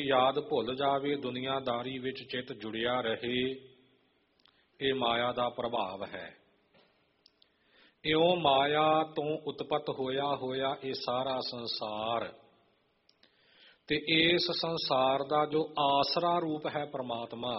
ਯਾਦ ਭੁੱਲ ਜਾਵੇ, ਦੁਨੀਆਦਾਰੀ ਵਿੱਚ ਚਿੱਤ ਜੁੜਿਆ ਰਹੇ, ਇਹ ਮਾਇਆ ਦਾ ਪ੍ਰਭਾਵ ਹੈ। ਇਉਂ ਮਾਇਆ ਤੋਂ ਉਤਪਤ ਹੋਇਆ ਇਹ ਸਾਰਾ ਸੰਸਾਰ, ਤੇ ਇਸ ਸੰਸਾਰ ਦਾ ਜੋ ਆਸਰਾ ਰੂਪ ਹੈ ਪ੍ਰਮਾਤਮਾ,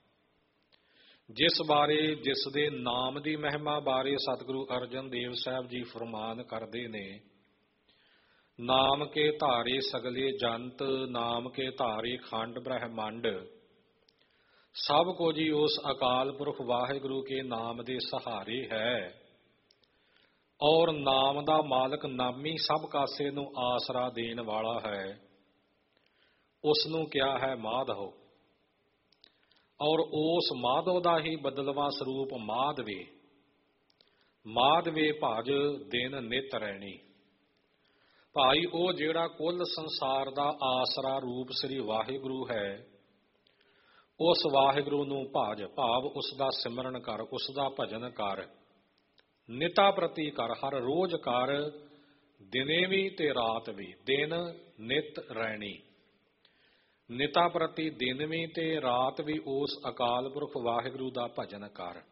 ਜਿਸ ਬਾਰੇ, ਜਿਸ ਦੇ ਨਾਮ ਦੀ ਮਹਿਮਾ ਬਾਰੇ ਸਤਿਗੁਰੂ ਅਰਜਨ ਦੇਵ ਸਾਹਿਬ ਜੀ ਫਰਮਾਨ ਕਰਦੇ ਨੇ, ਨਾਮ ਕੇ ਧਾਰੇ ਸਗਲੇ ਜੰਤ, ਨਾਮ ਕੇ ਧਾਰੇ ਖੰਡ ਬ੍ਰਹਿਮੰਡ, ਸਭ ਕੁਝ ਹੀ ਉਸ ਅਕਾਲ ਪੁਰਖ ਵਾਹਿਗੁਰੂ ਕੇ ਨਾਮ ਦੇ ਸਹਾਰੇ ਹੈ। ਔਰ ਨਾਮ ਦਾ ਮਾਲਕ ਨਾਮੀ ਸਭ ਕਾਸੇ ਨੂੰ ਆਸਰਾ ਦੇਣ ਵਾਲਾ ਹੈ। ਉਸ ਨੂੰ ਕਿਹਾ ਹੈ ਮਾਧਵ, ਔਰ ਉਸ ਮਾਧਵ ਦਾ ਹੀ ਬਦਲਵਾਂ ਸਰੂਪ ਮਾਧਵੇ। ਮਾਧਵੇ ਭਜ ਦਿਨ ਨਿਤ ਰਹਿਣੀ। ਭਾਈ ਉਹ ਜਿਹੜਾ ਕੁੱਲ ਸੰਸਾਰ ਦਾ ਆਸਰਾ ਰੂਪ ਸ੍ਰੀ ਵਾਹਿਗੁਰੂ ਹੈ, ਉਸ ਵਾਹਿਗੁਰੂ ਨੂੰ ਭਜ, ਭਾਵ ਉਸ ਦਾ ਸਿਮਰਨ ਕਰ, ਉਸ ਦਾ ਭਜਨ ਕਰ, ਨਿਤਾ ਪ੍ਰਤੀ ਕਰ, ਹਰ ਰੋਜ਼ ਕਰ, ਦਿਨੇ ਵੀ ਤੇ ਰਾਤ ਵੀ। ਦਿਨ ਨਿਤ ਰਹਿਣੀ, ਨਿਤਾ ਪ੍ਰਤੀ ਦਿਨ ਵੀ ਤੇ ਰਾਤ ਵੀ ਉਸ ਅਕਾਲ ਪੁਰਖ ਵਾਹਿਗੁਰੂ ਦਾ ਭਜਨ ਕਰ।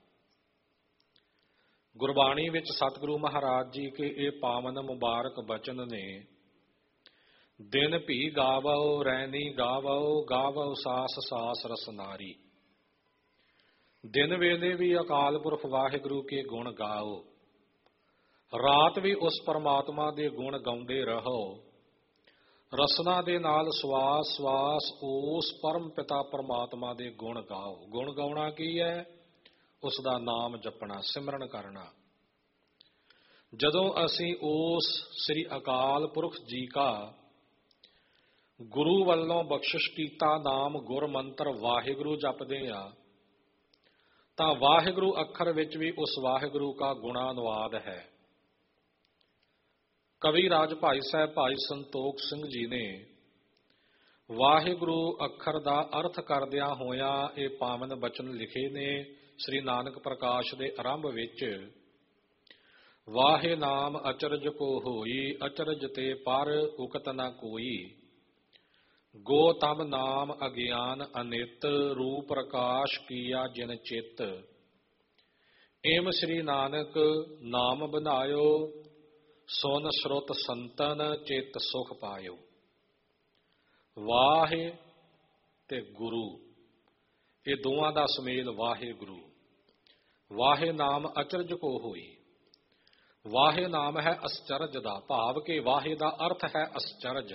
ਗੁਰਬਾਣੀ ਵਿੱਚ ਸਤਿਗੁਰੂ ਮਹਾਰਾਜ ਜੀ ਕੇ ਇਹ ਪਾਵਨ ਮੁਬਾਰਕ ਬਚਨ ਨੇ, ਦਿਨ ਭੀ ਗਾਵੋ ਰੈਣੀ ਗਾਵੋ, ਗਾਵੋ ਸਾਸ ਸਾਸ ਰਸਨਾਰੀ। ਦਿਨ ਵੇਲੇ ਵੀ ਅਕਾਲ ਪੁਰਖ ਵਾਹਿਗੁਰੂ ਕੇ ਗੁਣ ਗਾਓ, ਰਾਤ ਵੀ ਉਸ ਪਰਮਾਤਮਾ ਦੇ ਗੁਣ ਗਾਉਂਦੇ ਰਹੋ। ਰਸਨਾ ਦੇ ਨਾਲ ਸਵਾਸ ਸਵਾਸ ਉਸ ਪਰਮ ਪਿਤਾ ਪਰਮਾਤਮਾ ਦੇ ਗੁਣ ਗਾਓ। ਗੁਣ ਗਾਉਣਾ ਕੀ ਹੈ? ਉਸ ਦਾ ਨਾਮ ਜਪਣਾ, ਸਿਮਰਨ ਕਰਨਾ। ਜਦੋਂ ਅਸੀਂ ਉਸ ਸ੍ਰੀ ਅਕਾਲ ਪੁਰਖ ਜੀ ਕਾ ਗੁਰੂ ਵੱਲੋਂ ਬਖਸ਼ਿਸ਼ ਕੀਤਾ ਨਾਮ ਗੁਰ ਮੰਤਰ ਵਾਹਿਗੁਰੂ ਜਪਦੇ ਆ, ਤਾਂ ਵਾਹਿਗੁਰੂ ਅੱਖਰ ਵਿੱਚ ਵੀ ਉਸ ਵਾਹਿਗੁਰੂ ਕਾ ਗੁਣਾਨੁਵਾਦ ਹੈ। ਕਵੀ ਰਾਜ ਭਾਈ ਸਾਹਿਬ ਭਾਈ ਸੰਤੋਖ ਸਿੰਘ ਜੀ ਨੇ ਵਾਹਿਗੁਰੂ ਅੱਖਰ ਦਾ ਅਰਥ ਕਰਦਿਆਂ ਹੋਇਆਂ ਇਹ ਪਾਵਨ ਬਚਨ ਲਿਖੇ ਨੇ ਸ੍ਰੀ ਨਾਨਕ ਪ੍ਰਕਾਸ਼ ਦੇ ਆਰੰਭ ਵਿੱਚ। ਵਾਹੇ ਨਾਮ ਅਚਰਜ ਕੋ ਹੋਈ, ਅਚਰਜ ਤੇ ਪਰ ਉਕਤ ਨਾ ਕੋਈ, ਗੋ ਤਮ ਨਾਮ ਅਗਿਆਨ ਅਨਿਤ, ਰੂਪ ਪ੍ਰਕਾਸ਼ ਕੀਆ ਜਿਨ ਚਿਤ। ਏਮ ਸ੍ਰੀ ਨਾਨਕ ਨਾਮ ਬਨਾਇਓ, ਸੁਨ ਸਰੁਤ ਸੰਤਨ ਚਿਤ ਸੁਖ ਪਾਇਓ। ਵਾਹੇ ਤੇ ਗੁਰੂ, ਇਹ ਦੋਵਾਂ ਦਾ ਸੁਮੇਲ ਵਾਹਿਗੁਰੂ। ਵਾਹੇ ਨਾਮ ਅਚਰਜ ਕੋ ਹੋਈ। ਵਾਹੇ ਨਾਮ ਹੈ ਅਸਚਰਜ ਦਾ, ਭਾਵ ਕਿ ਵਾਹੇ ਦਾ ਅਰਥ ਹੈ ਅਸਚਰਜ।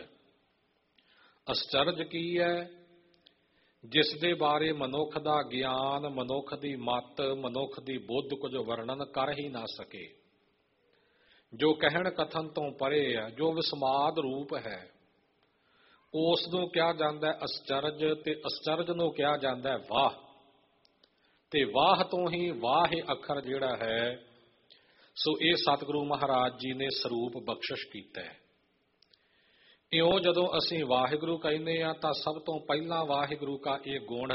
ਅਸਚਰਜ ਕੀ ਹੈ? ਜਿਸ ਦੇ ਬਾਰੇ ਮਨੁੱਖ ਦਾ ਗਿਆਨ, ਮਨੁੱਖ ਦੀ ਮੱਤ, ਮਨੁੱਖ ਦੀ ਬੁੱਧ ਕੁਝ ਵਰਣਨ ਕਰ ਹੀ ਨਾ ਸਕੇ, ਜੋ ਕਹਿਣ ਕਥਨ ਤੋਂ ਪਰੇ ਹੈ, ਜੋ ਵਿਸਮਾਦ ਰੂਪ ਹੈ, ਉਸ ਨੂੰ ਕਿਹਾ ਜਾਂਦਾ ਹੈ ਅਸਚਰਜ, ਤੇ ਅਸਚਰਜ ਨੂੰ ਕਿਹਾ ਜਾਂਦਾ ਹੈ ਵਾਹ। ਤੇ ਵਾਹ ਤੋਂ ਹੀ ਵਾਹ ਅੱਖਰ ਜਿਹੜਾ ਹੈ, ਸੋ ਇਹ ਸਤਿਗੁਰੂ ਮਹਾਰਾਜ ਜੀ ਨੇ ਸਰੂਪ ਬਖਸ਼ਿਸ਼ ਕੀਤਾ ਹੈ। ਇਉਂ ਜਦੋਂ ਅਸੀਂ ਵਾਹਿਗੁਰੂ ਕਹਿੰਦੇ ਹਾਂ ਤਾਂ ਸਭ ਤੋਂ ਪਹਿਲਾਂ ਵਾਹਿਗੁਰੂ ਕਾ ਇਹ ਗੁਣ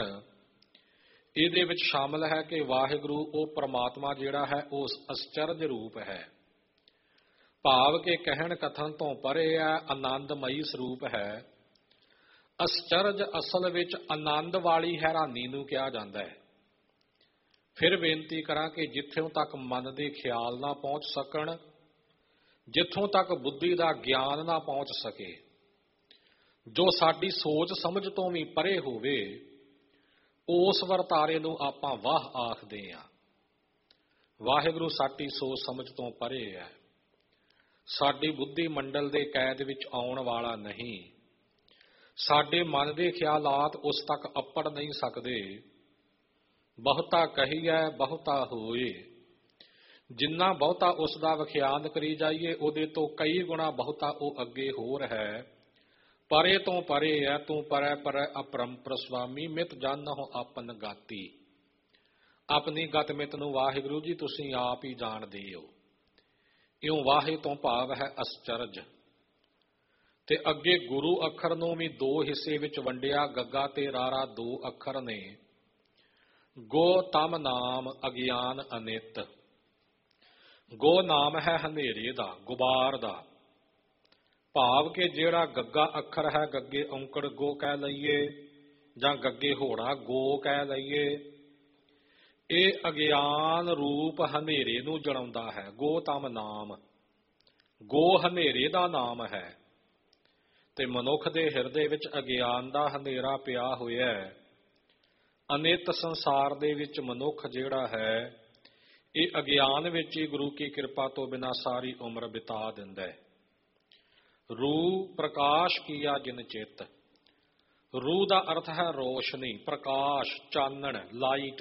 ਇਹਦੇ ਵਿੱਚ ਸ਼ਾਮਲ ਹੈ ਕਿ ਵਾਹਿਗੁਰੂ ਉਹ ਪ੍ਰਮਾਤਮਾ ਜਿਹੜਾ ਹੈ ਉਸ ਅਸਚਰਜ ਰੂਪ ਹੈ, ਭਾਵ ਕਿ ਕਹਿਣ ਕਥਨ ਤੋਂ ਪਰੇ ਹੈ, ਆਨੰਦਮਈ ਸਰੂਪ ਹੈ। ਅਸਚਰਜ ਅਸਲ ਵਿੱਚ ਆਨੰਦ ਵਾਲੀ ਹੈਰਾਨੀ ਨੂੰ ਕਿਹਾ ਜਾਂਦਾ ਹੈ। ਫਿਰ ਬੇਨਤੀ ਕਰਾਂ ਕਿ ਜਿੱਥੋਂ ਤੱਕ ਮਨ ਦੇ ਖਿਆਲ ਨਾ ਪਹੁੰਚ ਸਕਣ, ਜਿੱਥੋਂ ਤੱਕ ਬੁੱਧੀ ਦਾ ਗਿਆਨ ਨਾ ਪਹੁੰਚ ਸਕੇ, ਜੋ ਸਾਡੀ ਸੋਚ ਸਮਝ ਤੋਂ ਵੀ ਪਰੇ ਹੋਵੇ, ਉਸ ਵਰਤਾਰੇ ਨੂੰ ਆਪਾਂ ਵਾਹ ਆਖਦੇ ਹਾਂ। ਵਾਹਿਗੁਰੂ ਸਾਡੀ ਸੋਚ ਸਮਝ ਤੋਂ ਪਰੇ ਹੈ, ਸਾਡੀ ਬੁੱਧੀ ਮੰਡਲ ਦੇ ਕੈਦ ਵਿੱਚ ਆਉਣ ਵਾਲਾ ਨਹੀਂ। ਸਾਡੇ ਮਨ ਦੇ ਖਿਆਲਾਤ ਉਸ ਤੱਕ ਅੱਪੜ ਨਹੀਂ ਸਕਦੇ। ਬਹੁਤਾ ਕਹੀਐ ਬਹੁਤਾ ਹੋਏ, ਜਿੰਨਾ ਬਹੁਤਾ ਉਸ ਦਾ ਵਿਖਿਆਨ ਕਰੀ ਜਾਈਏ, ਉਹਦੇ ਤੋਂ ਕਈ ਗੁਣਾ ਬਹੁਤਾ ਉਹ ਅੱਗੇ ਹੋਰ ਹੈ। ਪਰੇ ਤੋਂ ਪਰੇ ਹੈ, ਤੂੰ ਪਰੈ ਪਰੈ ਅਪਰੰਪਰ ਸੁਆਮੀ, ਮਿਤ ਜਾਣਹੁ ਆਪਨ ਗਾਤੀ। ਆਪਣੀ ਗਤ ਮਿਤ ਨੂੰ ਵਾਹਿਗੁਰੂ ਜੀ ਤੁਸੀਂ ਆਪ ਹੀ ਜਾਣਦੇ ਹੋ। ਇਉਂ ਵਾਹੇ ਤੋਂ ਭਾਵ ਹੈ ਅਸਚਰਜ। ਤੇ ਅੱਗੇ ਗੁਰੂ ਅੱਖਰ ਨੂੰ ਵੀ ਦੋ ਹਿੱਸੇ ਵਿੱਚ ਵੰਡਿਆ, ਗੱਗਾ ਤੇ ਰਾਰਾ ਦੋ ਅੱਖਰ ਨੇ। ਗੋ ਤਮ ਨਾਮ ਅਗਿਆਨ ਅਨਿਤ। ਗੋ ਨਾਮ ਹੈ ਹਨੇਰੇ ਦਾ, ਗੁਬਾਰ ਦਾ, ਭਾਵ ਕਿ ਜਿਹੜਾ ਗੱਗਾ ਅੱਖਰ ਹੈ, ਗੱਗੇ ਔਂਕੜ ਗੋ ਕਹਿ ਲਈਏ ਜਾਂ ਗੱਗੇ ਹੋੜਾ ਗੋ ਕਹਿ ਲਈਏ, ਇਹ ਅਗਿਆਨ ਰੂਪ ਹਨੇਰੇ ਨੂੰ ਜਣਾਉਂਦਾ ਹੈ। ਗੋ ਤਮ ਨਾਮ, ਗੋ ਹਨੇਰੇ ਦਾ ਨਾਮ ਹੈ। ਤੇ ਮਨੁੱਖ ਦੇ ਹਿਰਦੇ ਵਿੱਚ ਅਗਿਆਨ ਦਾ ਹਨੇਰਾ ਪਿਆ ਹੋਇਆ ਹੈ। ਅਨਿਤ ਸੰਸਾਰ ਦੇ ਵਿੱਚ ਮਨੁੱਖ ਜਿਹੜਾ ਹੈ, ਇਹ ਅਗਿਆਨ ਵਿੱਚ ਹੀ ਗੁਰੂ ਕੀ ਕਿਰਪਾ ਤੋਂ ਬਿਨਾਂ ਸਾਰੀ ਉਮਰ ਬਿਤਾ ਦਿੰਦਾ ਹੈ। ਰੂ ਪ੍ਰਕਾਸ਼ ਕੀਆ ਜਿਨ ਚਿੱਤ, ਰੂ ਦਾ ਅਰਥ ਹੈ ਰੋਸ਼ਨੀ, ਪ੍ਰਕਾਸ਼, ਚਾਨਣ, ਲਾਈਟ।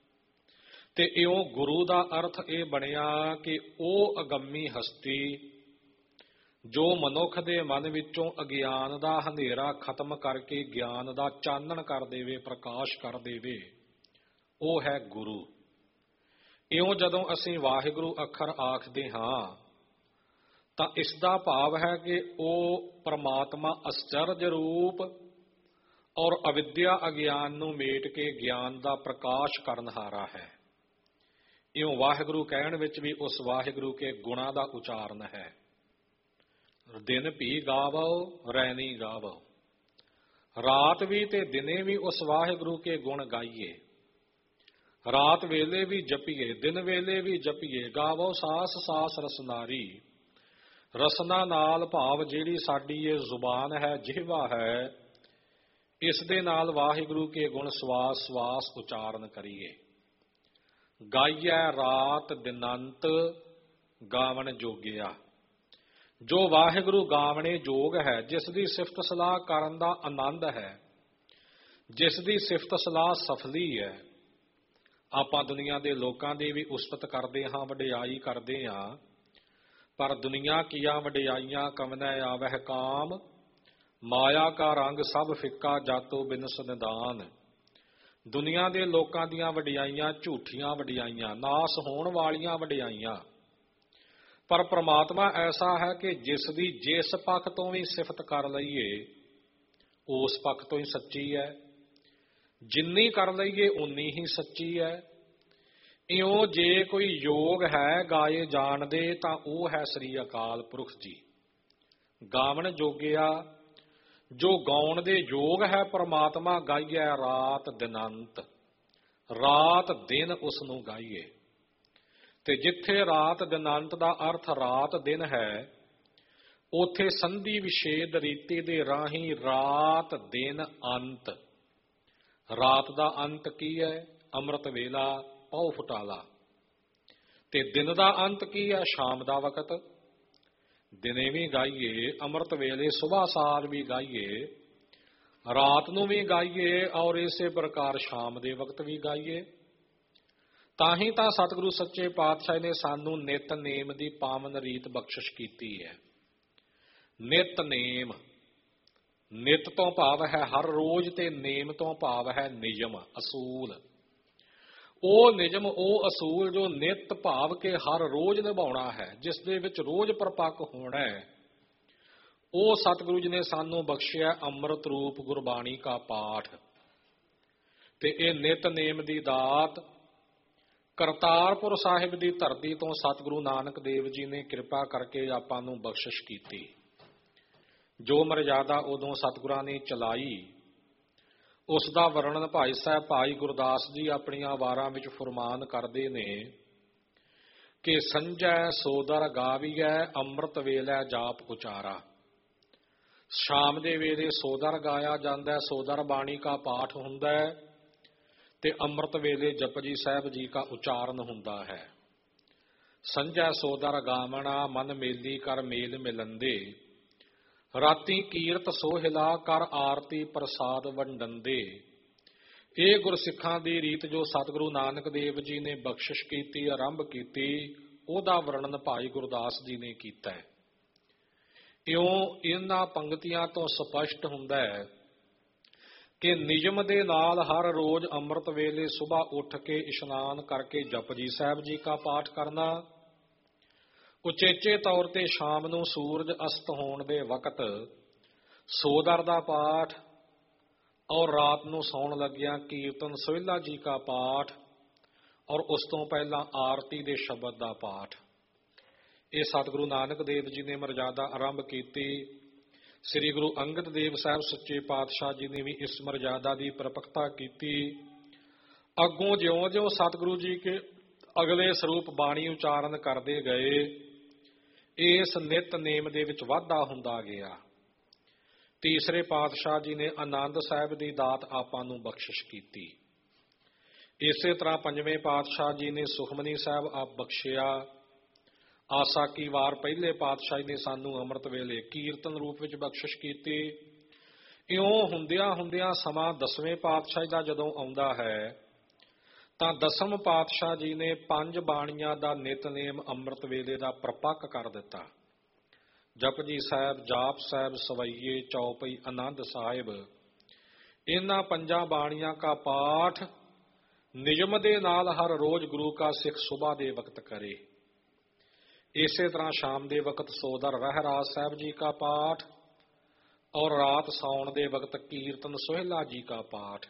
ਤੇ ਇਉਂ ਗੁਰੂ ਦਾ ਅਰਥ ਇਹ ਬਣਿਆ ਕਿ ਉਹ ਅਗੰਮੀ ਹਸਤੀ ਜੋ ਮਨੁੱਖ ਦੇ ਮਨ ਵਿੱਚੋਂ ਅਗਿਆਨ ਦਾ ਹਨੇਰਾ ਖਤਮ ਕਰਕੇ ਗਿਆਨ ਦਾ ਚਾਨਣ ਕਰ ਦੇਵੇ, ਪ੍ਰਕਾਸ਼ ਕਰ ਦੇਵੇ, ਉਹ ਹੈ ਗੁਰੂ। ਇਉਂ ਜਦੋਂ ਅਸੀਂ ਵਾਹਿਗੁਰੂ ਅੱਖਰ ਆਖਦੇ ਹਾਂ ਤਾਂ ਇਸ ਦਾ ਭਾਵ ਹੈ ਕਿ ਉਹ ਪਰਮਾਤਮਾ ਅਚਰਜ ਰੂਪ ਔਰ ਅਵਿਦਿਆ ਅਗਿਆਨ ਨੂੰ ਮੇਟ ਕੇ ਗਿਆਨ ਦਾ ਪ੍ਰਕਾਸ਼ ਕਰਨਹਾਰਾ ਹੈ। ਇਉਂ ਵਾਹਿਗੁਰੂ ਕਹਿਣ ਵਿੱਚ ਵੀ ਉਸ ਵਾਹਿਗੁਰੂ ਕੇ ਗੁਣਾਂ ਦਾ ਉਚਾਰਨ ਹੈ। ਦਿਨ ਭੀ ਗਾਵੋ ਰੈਣੀ ਗਾਵੋ, ਰਾਤ ਵੀ ਤੇ ਦਿਨੇ ਵੀ ਉਸ ਵਾਹਿਗੁਰੂ ਕੇ ਗੁਣ ਗਾਈਏ। ਰਾਤ ਵੇਲੇ ਵੀ ਜਪੀਏ, ਦਿਨ ਵੇਲੇ ਵੀ ਜਪੀਏ। ਗਾਵੋ ਸਾਸ ਸਾਸ ਰਸਨਾਰੀ, ਰਸਨਾ ਨਾਲ ਭਾਵ ਜਿਹੜੀ ਸਾਡੀ ਇਹ ਜ਼ੁਬਾਨ ਹੈ, ਜਿਹਵਾ ਹੈ, ਇਸ ਦੇ ਨਾਲ ਵਾਹਿਗੁਰੂ ਕੇ ਗੁਣ ਸਵਾਸ ਸਵਾਸ ਉਚਾਰਨ ਕਰੀਏ। ਗਾਈਐ ਰਾਤ ਦਿਨੰਤ ਗਾਵਣ ਜੋਗਿਆ, ਜੋ ਵਾਹਿਗੁਰੂ ਗਾਵਣੇ ਜੋਗ ਹੈ, ਜਿਸ ਦੀ ਸਿਫਤ ਸਲਾਹ ਕਰਨ ਦਾ ਆਨੰਦ ਹੈ, ਜਿਸ ਦੀ ਸਿਫਤ ਸਲਾਹ ਸਫਲੀ ਹੈ। ਆਪਾਂ ਦੁਨੀਆ ਦੇ ਲੋਕਾਂ ਦੀ ਵੀ ਉਸਤਤ ਕਰਦੇ ਹਾਂ, ਵਡਿਆਈ ਕਰਦੇ ਹਾਂ, ਪਰ ਦੁਨੀਆ ਕੀਆਂ ਵਡਿਆਈਆਂ ਕਵਨੈ ਆਵਹਿ ਕਾਮ, ਮਾਇਆ ਕਾ ਰੰਗ ਸਭ ਫਿੱਕਾ ਜਾਤੋ ਬਿਨਸ ਨਿਦਾਨ। ਦੁਨੀਆ ਦੇ ਲੋਕਾਂ ਦੀਆਂ ਵਡਿਆਈਆਂ ਝੂਠੀਆਂ ਵਡਿਆਈਆਂ, ਨਾਸ ਹੋਣ ਵਾਲੀਆਂ ਵਡਿਆਈਆਂ। ਪਰ ਪ੍ਰਮਾਤਮਾ ਐਸਾ ਹੈ ਕਿ ਜਿਸ ਦੀ ਜਿਸ ਪੱਖ ਤੋਂ ਵੀ ਸਿਫਤ ਕਰ ਲਈਏ, ਉਸ ਪੱਖ ਤੋਂ ਹੀ ਸੱਚੀ ਹੈ। ਜਿੰਨੀ ਕਰ ਲਈਏ ਉਨੀ ਹੀ ਸੱਚੀ ਹੈ। ਇਉਂ ਜੇ ਕੋਈ ਯੋਗ ਹੈ ਗਾਏ ਜਾਣਦੇ ਤਾਂ ਉਹ ਹੈ ਸ੍ਰੀ ਅਕਾਲ ਪੁਰਖ ਜੀ। ਗਾਵਣ ਜੋਗਿਆ, ਜੋ ਗਾਉਣ ਦੇ ਯੋਗ ਹੈ ਪਰਮਾਤਮਾ, ਗਾਈਏ ਰਾਤ ਦਿਨੰਤ, ਰਾਤ ਦਿਨ ਉਸ ਨੂੰ ਗਾਈਏ। ਤੇ ਜਿੱਥੇ ਰਾਤ ਦਿਨੰਤ ਦਾ ਅਰਥ ਰਾਤ ਦਿਨ ਹੈ, ਉਥੇ ਸੰਧੀ ਵਿਛੇਦ ਰੀਤੀ ਦੇ ਰਾਹੀਂ ਰਾਤ ਦਿਨ ਅੰਤ। ਰਾਤ ਦਾ ਅੰਤ ਕੀ ਹੈ? ਅੰਮ੍ਰਿਤ ਵੇਲਾ, ਪਹੁ ਫੁਟਾਲਾ। ਤੇ ਦਿਨ ਦਾ ਅੰਤ ਕੀ ਹੈ? ਸ਼ਾਮ ਦਾ ਵਕਤ। ਦਿਨੇ ਵੀ ਗਾਈਏ, ਅੰਮ੍ਰਿਤ ਵੇਲੇ ਸੁਬਾਹ ਸਾਰ ਵੀ ਗਾਈਏ, ਰਾਤ ਨੂੰ ਵੀ ਗਾਈਏ, ਔਰ ਇਸੇ ਪ੍ਰਕਾਰ ਸ਼ਾਮ ਦੇ ਵਕਤ ਵੀ ਗਾਈਏ। ਤਾਂ ਹੀ ਤਾਂ ਸਤਿਗੁਰੂ ਸੱਚੇ ਪਾਤਸ਼ਾਹ ਨੇ ਸਾਨੂੰ ਨਿਤਨੇਮ ਦੀ ਪਾਵਨ ਰੀਤ ਬਖਸ਼ਿਸ਼ ਕੀਤੀ ਹੈ। ਨਿਤਨੇਮ, ਨਿਤ ਤੋਂ ਭਾਵ ਹੈ ਹਰ ਰੋਜ਼, ਤੇ ਨੇਮ ਤੋਂ ਭਾਵ ਹੈ ਨਿਯਮ, ਅਸੂਲ। ਉਹ ਨਿਯਮ, ਉਹ ਅਸੂਲ ਜੋ ਨਿਤ ਭਾਵ ਕੇ ਹਰ ਰੋਜ਼ ਨਿਭਾਉਣਾ ਹੈ, ਜਿਸ ਦੇ ਵਿੱਚ ਰੋਜ਼ ਪ੍ਰਪੱਕ ਹੋਣਾ ਹੈ, ਉਹ ਸਤਿਗੁਰੂ ਜੀ ਨੇ ਸਾਨੂੰ ਬਖਸ਼ਿਆ ਅੰਮ੍ਰਿਤ ਰੂਪ ਗੁਰਬਾਣੀ ਕਾ ਪਾਠ। ਤੇ ਇਹ ਨਿਤਨੇਮ ਦੀ ਦਾਤ ਕਰਤਾਰਪੁਰ ਸਾਹਿਬ ਦੀ ਧਰਤੀ ਤੋਂ ਸਤਿਗੁਰੂ ਨਾਨਕ ਦੇਵ ਜੀ ਨੇ ਕਿਰਪਾ ਕਰਕੇ ਆਪਾਂ ਨੂੰ ਬਖਸ਼ਿਸ਼ ਕੀਤੀ। ਜੋ ਮਰਜ਼ਾਦਾ ਉਦੋਂ ਸਤਿਗੁਰਾਂ ਨੇ ਚਲਾਈ, ਉਸ ਦਾ ਵਰਣਨ ਭਾਈ ਸਾਹਿਬ ਭਾਈ ਗੁਰਦਾਸ ਜੀ ਆਪਣੀਆਂ ਵਾਰਾਂ ਵਿੱਚ ਫੁਰਮਾਨ ਕਰਦੇ ਨੇ ਕਿ ਸੰਜੈ ਸੋਦਰ ਗਾਵੀਐ ਅੰਮ੍ਰਿਤ ਵੇਲੇ ਜਾਪ ਉਚਾਰਾ। ਸ਼ਾਮ ਦੇ ਵੇਲੇ ਸੋਦਰ ਗਾਇਆ ਜਾਂਦਾ, ਸੋਦਰ ਬਾਣੀ ਕਾ ਪਾਠ ਹੁੰਦਾ ਹੈ, ਤੇ ਅੰਮ੍ਰਿਤ ਵੇਲੇ ਜਪਜੀ ਸਾਹਿਬ ਜੀ ਕਾ ਉਚਾਰਨ ਹੁੰਦਾ ਹੈ। ਸੰਜੈ ਸੋਦਰ ਗਾਵਣਾ ਮਨ ਮੇਲੀ ਕਰ ਮੇਲ ਮਿਲੰਦੇ, ਰਾਤੀ ਕੀਰਤ ਸੋਹਿਲਾ ਕਰ ਆਰਤੀ ਪ੍ਰਸਾਦ ਵੰਡੰਦੇ। ਇਹ ਗੁਰਸਿੱਖਾਂ ਦੀ ਰੀਤ ਜੋ ਸਤਿਗੁਰੂ ਨਾਨਕ ਦੇਵ ਜੀ ਨੇ ਬਖਸ਼ਿਸ਼ ਕੀਤੀ, ਆਰੰਭ ਕੀਤੀ, ਉਹਦਾ ਵਰਣਨ ਭਾਈ ਗੁਰਦਾਸ ਜੀ ਨੇ ਕੀਤਾ ਹੈ। ਇਉਂ ਇਹਨਾਂ ਪੰਕਤੀਆਂ ਤੋਂ ਸਪਸ਼ਟ ਹੁੰਦਾ ਹੈ ਕਿ ਨਿਯਮ ਦੇ ਨਾਲ ਹਰ ਰੋਜ਼ ਅੰਮ੍ਰਿਤ ਵੇਲੇ ਸੁਬਾਹ ਉੱਠ ਕੇ ਇਸ਼ਨਾਨ ਕਰਕੇ ਜਪਜੀ ਸਾਹਿਬ ਜੀ ਕਾ ਪਾਠ ਕਰਨਾ, ਉਚੇਚੇ ਤੌਰ ਤੇ ਸ਼ਾਮ ਨੂੰ ਸੂਰਜ ਅਸਤ ਹੋਣ ਦੇ ਵਕਤ ਸੋਦਰ ਦਾ ਪਾਠ, ਔਰ ਰਾਤ ਨੂੰ ਸੌਣ ਲੱਗਿਆਂ ਕੀਰਤਨ ਸੋਹਿਲਾ ਜੀ ਕਾ ਪਾਠ, ਔਰ ਉਸ ਤੋਂ ਪਹਿਲਾਂ ਆਰਤੀ ਦੇ ਸ਼ਬਦ ਦਾ ਪਾਠ। ਇਹ ਸਤਿਗੁਰੂ ਨਾਨਕ ਦੇਵ ਜੀ ਨੇ ਮਰਜ਼ਾਦਾ ਆਰੰਭ ਕੀਤੀ ਸ੍ਰੀ ਗੁਰੂ ਅੰਗਦ ਦੇਵ ਸਾਹਿਬ ਸੱਚੇ ਪਾਤਸ਼ਾਹ ਜੀ ਨੇ ਵੀ ਇਸ ਮਰਜ਼ਾਦਾ ਦੀ ਪ੍ਰਪਕਤਾ ਕੀਤੀ। ਅੱਗੋਂ ਜਿਉਂ-ਜਿਉਂ ਸਤਿਗੁਰੂ ਜੀ ਕੇ ਅਗਲੇ ਸਰੂਪ ਬਾਣੀ ਉਚਾਰਨ ਕਰਦੇ ਗਏ, ਇਸ ਨਿਤਨੇਮ ਦੇ ਵਿੱਚ ਵਾਧਾ ਹੁੰਦਾ ਗਿਆ। ਤੀਸਰੇ ਪਾਤਸ਼ਾਹ ਜੀ ਨੇ ਆਨੰਦ ਸਾਹਿਬ ਦੀ ਦਾਤ ਆਪਾਂ ਨੂੰ ਬਖਸ਼ਿਸ਼ ਕੀਤੀ। ਇਸੇ ਤਰ੍ਹਾਂ ਪੰਜਵੇਂ ਪਾਤਸ਼ਾਹ ਜੀ ਨੇ ਸੁਖਮਨੀ ਸਾਹਿਬ ਆਪ ਬਖਸ਼ਿਆ। ਆਸਾ ਕੀ ਵਾਰ ਪਹਿਲੇ ਪਾਤਸ਼ਾਹ ਨੇ ਸਾਨੂੰ ਅੰਮ੍ਰਿਤ ਵੇਲੇ ਕੀਰਤਨ ਰੂਪ ਵਿੱਚ ਬਖਸ਼ਿਸ਼ ਕੀਤੀ। ਇਉਂ ਹੁੰਦਿਆਂ ਸਮਾਂ ਦਸਵੇਂ ਪਾਤਸ਼ਾਹ ਦਾ ਜਦੋਂ ਆਉਂਦਾ ਹੈ ਤਾਂ ਦਸਮ ਪਾਤਸ਼ਾਹ ਜੀ ਨੇ 5 ਬਾਣੀਆਂ ਦਾ ਨਿਤਨੇਮ ਅੰਮ੍ਰਿਤ ਵੇਲੇ ਦਾ ਪ੍ਰਪੱਕ ਕਰ ਦਿੱਤਾ। ਜਪਜੀ ਸਾਹਿਬ, ਜਾਪ ਸਾਹਿਬ, ਸਵਈਏ, ਚੌਪਈ, ਆਨੰਦ ਸਾਹਿਬ, ਇਹਨਾਂ 5 ਬਾਣੀਆਂ ਦਾ ਪਾਠ ਨਿਯਮ ਦੇ ਨਾਲ ਹਰ ਰੋਜ਼ ਗੁਰੂ ਕਾ ਸਿੱਖ ਸੁਬਾਹ ਦੇ ਵਕਤ ਕਰੇ। ਇਸੇ ਤਰ੍ਹਾਂ ਸ਼ਾਮ ਦੇ ਵਕਤ ਸੋਦਰ ਰਹਿਰਾਜ ਸਾਹਿਬ ਜੀ का पाठ और रात ਸੌਣ ਦੇ ਵਕਤ ਕੀਰਤਨ ਸੋਹਿਲਾ ਜੀ का पाठ।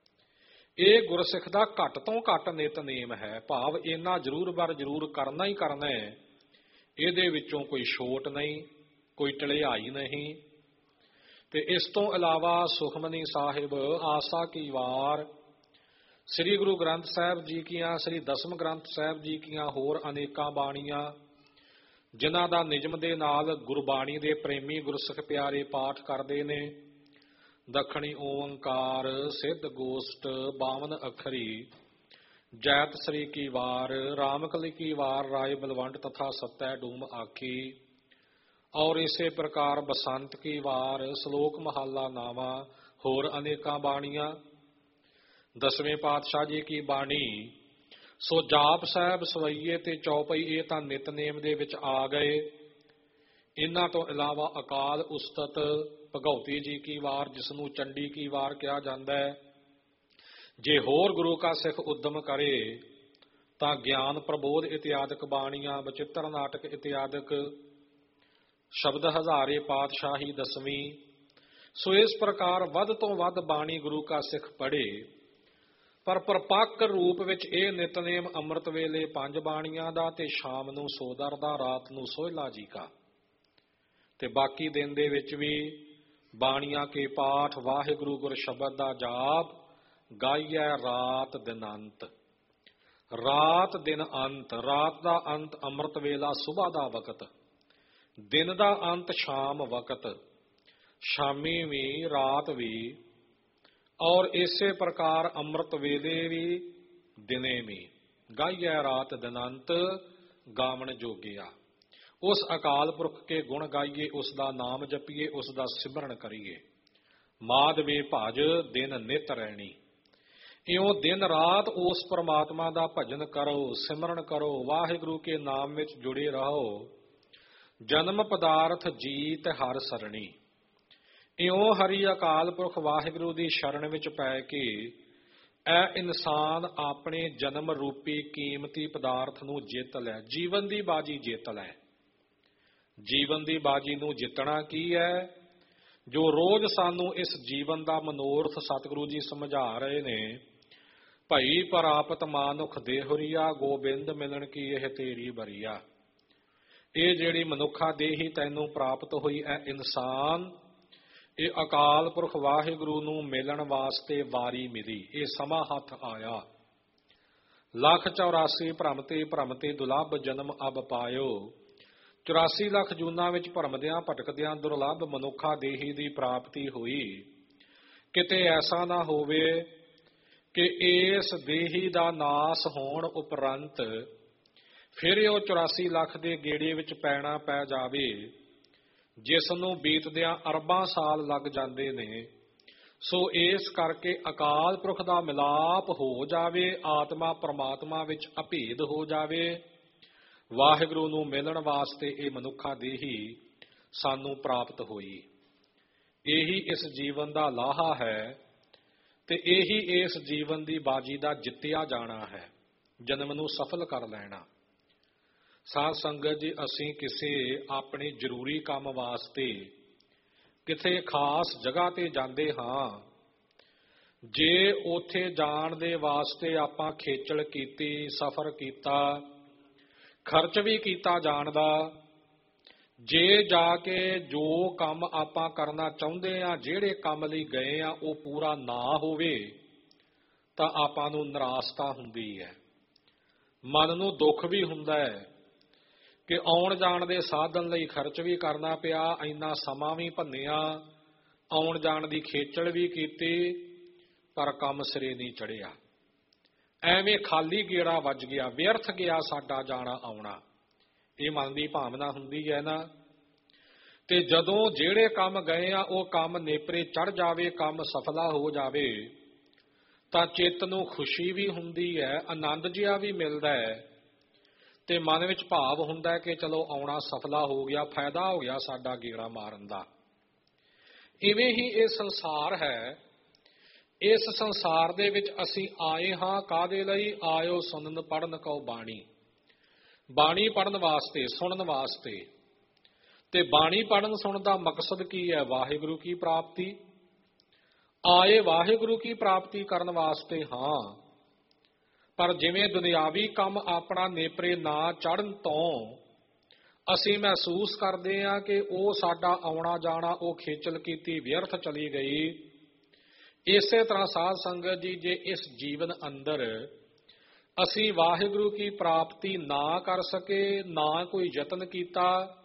ਇਹ ਗੁਰਸਿੱਖ ਦਾ ਘੱਟ ਤੋਂ ਘੱਟ ਨਿਤਨੇਮ ਹੈ, ਭਾਵ ਇਹਨਾਂ ਜ਼ਰੂਰ ਬਰ ਜ਼ਰੂਰ ਕਰਨਾ ਹੀ ਕਰਨਾ ਹੈ। ਇਹਦੇ ਵਿੱਚੋਂ ਕੋਈ ਛੋਟ ਨਹੀਂ, ਕੋਈ ਢਲਿਆਈ ਨਹੀਂ। ਤੇ ਇਸ ਤੋਂ ਇਲਾਵਾ ਸੁਖਮਨੀ ਸਾਹਿਬ, ਆਸਾ ਕੀ ਵਾਰ, ਸ੍ਰੀ ਗੁਰੂ ਗ੍ਰੰਥ ਸਾਹਿਬ ਜੀ ਕੀਆਂ, ਸ੍ਰੀ ਦਸਮ ਗ੍ਰੰਥ ਸਾਹਿਬ ਜੀ ਕੀਆਂ ਹੋਰ ਅਨੇਕਾਂ ਬਾਣੀਆਂ ਜਿਨ੍ਹਾਂ ਦਾ ਨਿਯਮ ਦੇ ਨਾਲ ਗੁਰਬਾਣੀ ਦੇ ਪ੍ਰੇਮੀ ਗੁਰਸਿੱਖ ਪਿਆਰੇ ਪਾਠ ਕਰਦੇ ਨੇ। ਦੱਖਣੀ ਓੰਕਾਰ, ਸਿੱਧ ਗੋਸ਼ਟ, 52 ਅੱਖਰੀ, ਜੈਤ ਸ੍ਰੀ ਕੀ ਵਾਰ, ਰਾਮਕਲੀ ਕੀ ਵਾਰ, ਰਾਏ ਬਲਵੰਡ ਤਥਾ ਸਤੈ ਡੂਮ ਆਖੀ, ਔਰ ਇਸੇ ਪ੍ਰਕਾਰ ਬਸੰਤ ਕੀ ਵਾਰ, ਸ਼ਲੋਕ ਮਹੱਲਾ ਨਾਵਾ, ਹੋਰ ਅਨੇਕਾਂ ਬਾਣੀਆਂ। ਦਸਵੇਂ ਪਾਤਸ਼ਾਹ ਜੀ ਕੀ ਬਾਣੀ ਸੋ ਜਾਪ ਸਾਹਿਬ, ਸਵਈਏ ਤੇ ਚੌਪਈ ਇਹ ਤਾਂ ਨਿਤਨੇਮ ਦੇ ਵਿੱਚ ਆ ਗਏ। ਇਹਨਾਂ ਤੋਂ ਇਲਾਵਾ ਅਕਾਲ ਉਸਤਤ, ਭਗਉਤੀ ਜੀ ਕੀ ਵਾਰ, ਜਿਸ ਨੂੰ ਚੰਡੀ ਕੀ ਵਾਰ ਕਿਹਾ ਜਾਂਦਾ ਹੈ। ਜੇ ਹੋਰ ਗੁਰੂ ਕਾ ਸਿੱਖ ਉਦਮ ਕਰੇ ਤਾਂ ਗਿਆਨ ਪ੍ਰਬੋਧ ਇਤਿਆਦਿਕ ਬਾਣੀਆਂ, ਬਚਿੱਤਰ ਨਾਟਕ ਇਤਿਆਦਿਕ, ਸ਼ਬਦ ਹਜ਼ਾਰੇ ਪਾਤਸ਼ਾਹੀ ਦਸਵੀਂ। ਸੋ ਇਸ ਪ੍ਰਕਾਰ ਵੱਧ ਤੋਂ ਵੱਧ ਬਾਣੀ ਗੁਰੂ ਕਾ ਸਿੱਖ ਪੜ੍ਹੇ। ਪਰ ਪ੍ਰਪੱਕ ਰੂਪ ਵਿੱਚ ਇਹ ਨਿਤਨੇਮ ਅੰਮ੍ਰਿਤ ਵੇਲੇ 5 ਬਾਣੀਆਂ ਦਾ ਤੇ ਸ਼ਾਮ ਨੂੰ ਸੋਦਰ ਦਾ, ਰਾਤ ਨੂੰ ਸੋਹਿਲਾ ਜੀ ਕਾ, ਤੇ ਬਾਕੀ ਦਿਨ ਦੇ ਵਿੱਚ ਵੀ ਬਾਣੀਆਂ ਕੇ ਪਾਠ, ਵਾਹਿਗੁਰੂ ਗੁਰ ਸ਼ਬਦ ਦਾ ਜਾਪ, ਗਾਈਐ ਰਾਤ ਦਿਨ ਅੰਤ। ਰਾਤ ਦਿਨ ਅੰਤ, ਰਾਤ ਦਾ ਅੰਤ ਅੰਮ੍ਰਿਤ ਵੇਲਾ ਸੁਬਾਹ ਦਾ ਵਕਤ, ਦਿਨ ਦਾ ਅੰਤ ਸ਼ਾਮ ਵਕਤ, ਸ਼ਾਮੀ ਵੀ ਰਾਤ ਵੀ, ਔਰ ਇਸੇ ਪ੍ਰਕਾਰ ਅੰਮ੍ਰਿਤ ਵੇਲੇ ਵੀ ਦਿਨੇ ਵੀ। ਗਾਈਐ ਰਾਤ ਦਿਨ ਅੰਤ ਗਾਵਣ ਜੋਗਿਆ। ਉਸ ਅਕਾਲ ਪੁਰਖ ਕੇ ਗੁਣ ਗਾਈਏ, ਉਸ ਦਾ ਨਾਮ ਜਪੀਏ, ਉਸ ਦਾ ਸਿਮਰਨ ਕਰੀਏ। ਮਾਧਵੇ ਭਜ ਦਿਨ ਨਿਤ ਰਹਿਣੀ। ਇਉਂ ਦਿਨ ਰਾਤ ਉਸ ਪਰਮਾਤਮਾ ਦਾ ਭਜਨ ਕਰੋ, ਸਿਮਰਨ ਕਰੋ, ਵਾਹਿਗੁਰੂ ਕੇ ਨਾਮ ਵਿੱਚ ਜੁੜੇ ਰਹੋ। ਜਨਮ ਪਦਾਰਥ ਜੀਤ ਹਰ ਸਰਣੀ। ਇਉਂ ਹਰੀ ਅਕਾਲ ਪੁਰਖ ਵਾਹਿਗੁਰੂ ਦੀ ਸ਼ਰਨ ਵਿੱਚ ਪੈ ਕੇ ਇਹ ਇਨਸਾਨ ਆਪਣੇ ਜਨਮ ਰੂਪੀ ਕੀਮਤੀ ਪਦਾਰਥ ਨੂੰ ਜਿੱਤ ਲੈ, ਜੀਵਨ ਦੀ ਬਾਜੀ ਜਿੱਤ ਲੈ। ਜੀਵਨ ਦੀ ਬਾਜੀ ਨੂੰ ਜਿੱਤਣਾ ਕੀ ਹੈ? ਜੋ ਰੋਜ਼ ਸਾਨੂੰ ਇਸ ਜੀਵਨ ਦਾ ਮਨੋਰਥ ਸਤਿਗੁਰੂ ਜੀ ਸਮਝਾ ਰਹੇ ਨੇ। ਭਈ ਪ੍ਰਾਪਤ ਮਾਨੁਖ ਦੇਹੁਰੀਆ, ਗੋਬਿੰਦ ਮਿਲਣ ਕੀ ਇਹ ਤੇਰੀ ਬਰੀਆ। ਇਹ ਜਿਹੜੀ ਮਨੁੱਖਾ ਦੇਹੀ ਤੈਨੂੰ ਪ੍ਰਾਪਤ ਹੋਈ ਹੈ ਇਨਸਾਨ, ਇਹ ਅਕਾਲ ਪੁਰਖ ਵਾਹਿਗੁਰੂ ਨੂੰ ਮਿਲਣ ਵਾਸਤੇ ਵਾਰੀ ਮਿਲੀ, ਇਹ ਸਮਾਂ ਹੱਥ ਆਇਆ। 1,84 ਭ੍ਰਮਤੇ ਦੁਲੱਭ ਜਨਮ ਅਬ ਪਾਇਓ। 84 ਲੱਖ ਜੂਨਾਂ ਵਿੱਚ ਭਰਮਦਿਆਂ ਭਟਕਦਿਆਂ ਦੁਰਲੱਭ ਮਨੁੱਖਾ ਦੇਹੀ ਦੀ ਪ੍ਰਾਪਤੀ ਹੋਈ। ਕਿਤੇ ਐਸਾ ਨਾ ਹੋਵੇ ਕਿ ਇਸ ਦੇਹੀ ਦਾ ਨਾਸ ਹੋਣ ਉਪਰੰਤ ਫਿਰ ਉਹ 84 ਲੱਖ ਦੇ ਗੇੜੇ ਵਿੱਚ ਪੈਣਾ ਪੈ ਜਾਵੇ, ਜਿਸ ਨੂੰ ਬੀਤਦਿਆਂ ਅਰਬਾਂ ਸਾਲ ਲੱਗ ਜਾਂਦੇ ਨੇ। ਸੋ ਇਸ ਕਰਕੇ ਅਕਾਲ ਪੁਰਖ ਦਾ ਮਿਲਾਪ ਹੋ ਜਾਵੇ, ਆਤਮਾ ਪਰਮਾਤਮਾ ਵਿੱਚ ਅਭੇਦ ਹੋ ਜਾਵੇ। ਵਾਹਿਗੁਰੂ ਨੂੰ ਮਿਲਣ ਵਾਸਤੇ ਇਹ ਮਨੁੱਖਾ ਦੇਹੀ ਸਾਨੂੰ ਪ੍ਰਾਪਤ ਹੋਈ। ਇਹੀ ਇਸ ਜੀਵਨ ਦਾ ਲਾਹਾ ਹੈ ਤੇ ਇਹੀ ਇਸ ਜੀਵਨ ਦੀ ਬਾਜੀ ਦਾ ਜਿੱਤਿਆ ਜਾਣਾ ਹੈ, ਜਨਮ ਨੂੰ ਸਫਲ ਕਰ ਲੈਣਾ। ਸਾਧ ਸੰਗਤ ਜੀ, ਅਸੀਂ ਕਿਸੇ ਆਪਣੇ ਜ਼ਰੂਰੀ ਕੰਮ ਵਾਸਤੇ ਕਿਤੇ ਖਾਸ ਜਗ੍ਹਾ ਤੇ ਜਾਂਦੇ ਹਾਂ। ਜੇ ਉੱਥੇ ਜਾਣ ਦੇ ਵਾਸਤੇ ਆਪਾਂ ਖੇਚਲ ਕੀਤੀ, ਸਫ਼ਰ ਕੀਤਾ, ਖਰਚ ਵੀ ਕੀਤਾ ਜਾਣ ਦਾ, ਜੇ ਜਾ ਕੇ ਜੋ ਕੰਮ ਆਪਾਂ ਕਰਨਾ ਚਾਹੁੰਦੇ ਆ, ਜਿਹੜੇ ਕੰਮ ਲਈ ਗਏ ਆ, ਉਹ ਪੂਰਾ ਨਾ ਹੋਵੇ ਤਾਂ ਆਪਾਂ ਨੂੰ ਨਿਰਾਸ਼ਤਾ ਹੁੰਦੀ ਹੈ, ਮਨ ਨੂੰ ਦੁੱਖ ਵੀ ਹੁੰਦਾ ਹੈ ਕਿ ਆਉਣ ਜਾਣ ਦੇ ਸਾਧਨ ਲਈ ਖਰਚ ਵੀ ਕਰਨਾ ਪਿਆ, ਇੰਨਾ ਸਮਾਂ ਵੀ ਭੰਨਿਆ, ਆਉਣ ਜਾਣ ਦੀ ਖੇਚਲ ਵੀ ਕੀਤੀ, ਪਰ ਕੰਮ ਸਿਰੇ ਨਹੀਂ ਚੜਿਆ। ਐਵੇਂ ਖਾਲੀ ਗੇੜਾ ਵੱਜ ਗਿਆ, ਵਿਅਰਥ ਗਿਆ ਸਾਡਾ ਜਾਣਾ ਆਉਣਾ। ਇਹ ਮਨ ਦੀ ਭਾਵਨਾ ਹੁੰਦੀ ਹੈ ਨਾ। ਤੇ ਜਦੋਂ ਜਿਹੜੇ ਕੰਮ ਗਏ ਆ ਉਹ ਕੰਮ ਨੇਪਰੇ ਚੜ ਜਾਵੇ, ਕੰਮ ਸਫਲਾ ਹੋ ਜਾਵੇ, ਤਾਂ ਚਿੱਤ ਨੂੰ ਖੁਸ਼ੀ ਵੀ ਹੁੰਦੀ ਹੈ, ਆਨੰਦ ਜਿਹਾ ਵੀ ਮਿਲਦਾ ਹੈ, ਤੇ ਮਨ ਵਿੱਚ ਭਾਵ ਹੁੰਦਾ ਹੈ ਕਿ ਚਲੋ ਆਉਣਾ ਸਫਲਾ ਹੋ ਗਿਆ, ਫਾਇਦਾ ਹੋ ਗਿਆ ਸਾਡਾ ਗੇੜਾ ਮਾਰਨ ਦਾ। ਇਵੇਂ ਹੀ ਇਹ ਸੰਸਾਰ ਹੈ। ਇਸ ਸੰਸਾਰ ਦੇ ਵਿੱਚ ਅਸੀਂ ਆਏ ਹਾਂ ਕਾਹਦੇ ਲਈ? ਆਇਓ ਸੁਣਨ ਪੜਨ ਕਉ ਬਾਣੀ। ਬਾਣੀ ਪੜਨ ਵਾਸਤੇ, ਸੁਣਨ ਵਾਸਤੇ। ਤੇ ਬਾਣੀ ਪੜਨ ਸੁਣਨ ਦਾ ਮਕਸਦ ਕੀ ਹੈ? ਵਾਹਿਗੁਰੂ ਕੀ ਪ੍ਰਾਪਤੀ। ਆਏ ਵਾਹਿਗੁਰੂ ਕੀ ਪ੍ਰਾਪਤੀ ਕਰਨ ਵਾਸਤੇ ਹਾਂ, ਪਰ ਜਿਵੇਂ ਦੁਨਿਆਵੀ ਕੰਮ ਆਪਣਾ ਨੇਪਰੇ ਨਾ ਚੜ੍ਹਨ ਤੋਂ ਅਸੀਂ ਮਹਿਸੂਸ ਕਰਦੇ ਹਾਂ ਕਿ ਉਹ ਸਾਡਾ ਆਉਣਾ ਜਾਣਾ, ਉਹ ਖੇਚਲ ਕੀਤੀ ਵਿਅਰਥ ਚਲੀ ਗਈ। ਇਸੇ ਤਰ੍ਹਾਂ ਸਾਧ ਸੰਗਤ ਜੀ, ਜੇ ਇਸ ਜੀਵਨ ਅੰਦਰ ਅਸੀਂ ਵਾਹਿਗੁਰੂ ਕੀ ਪ੍ਰਾਪਤੀ ਨਾ ਕਰ ਸਕੇ, ਨਾ ਕੋਈ ਯਤਨ ਕੀਤਾ,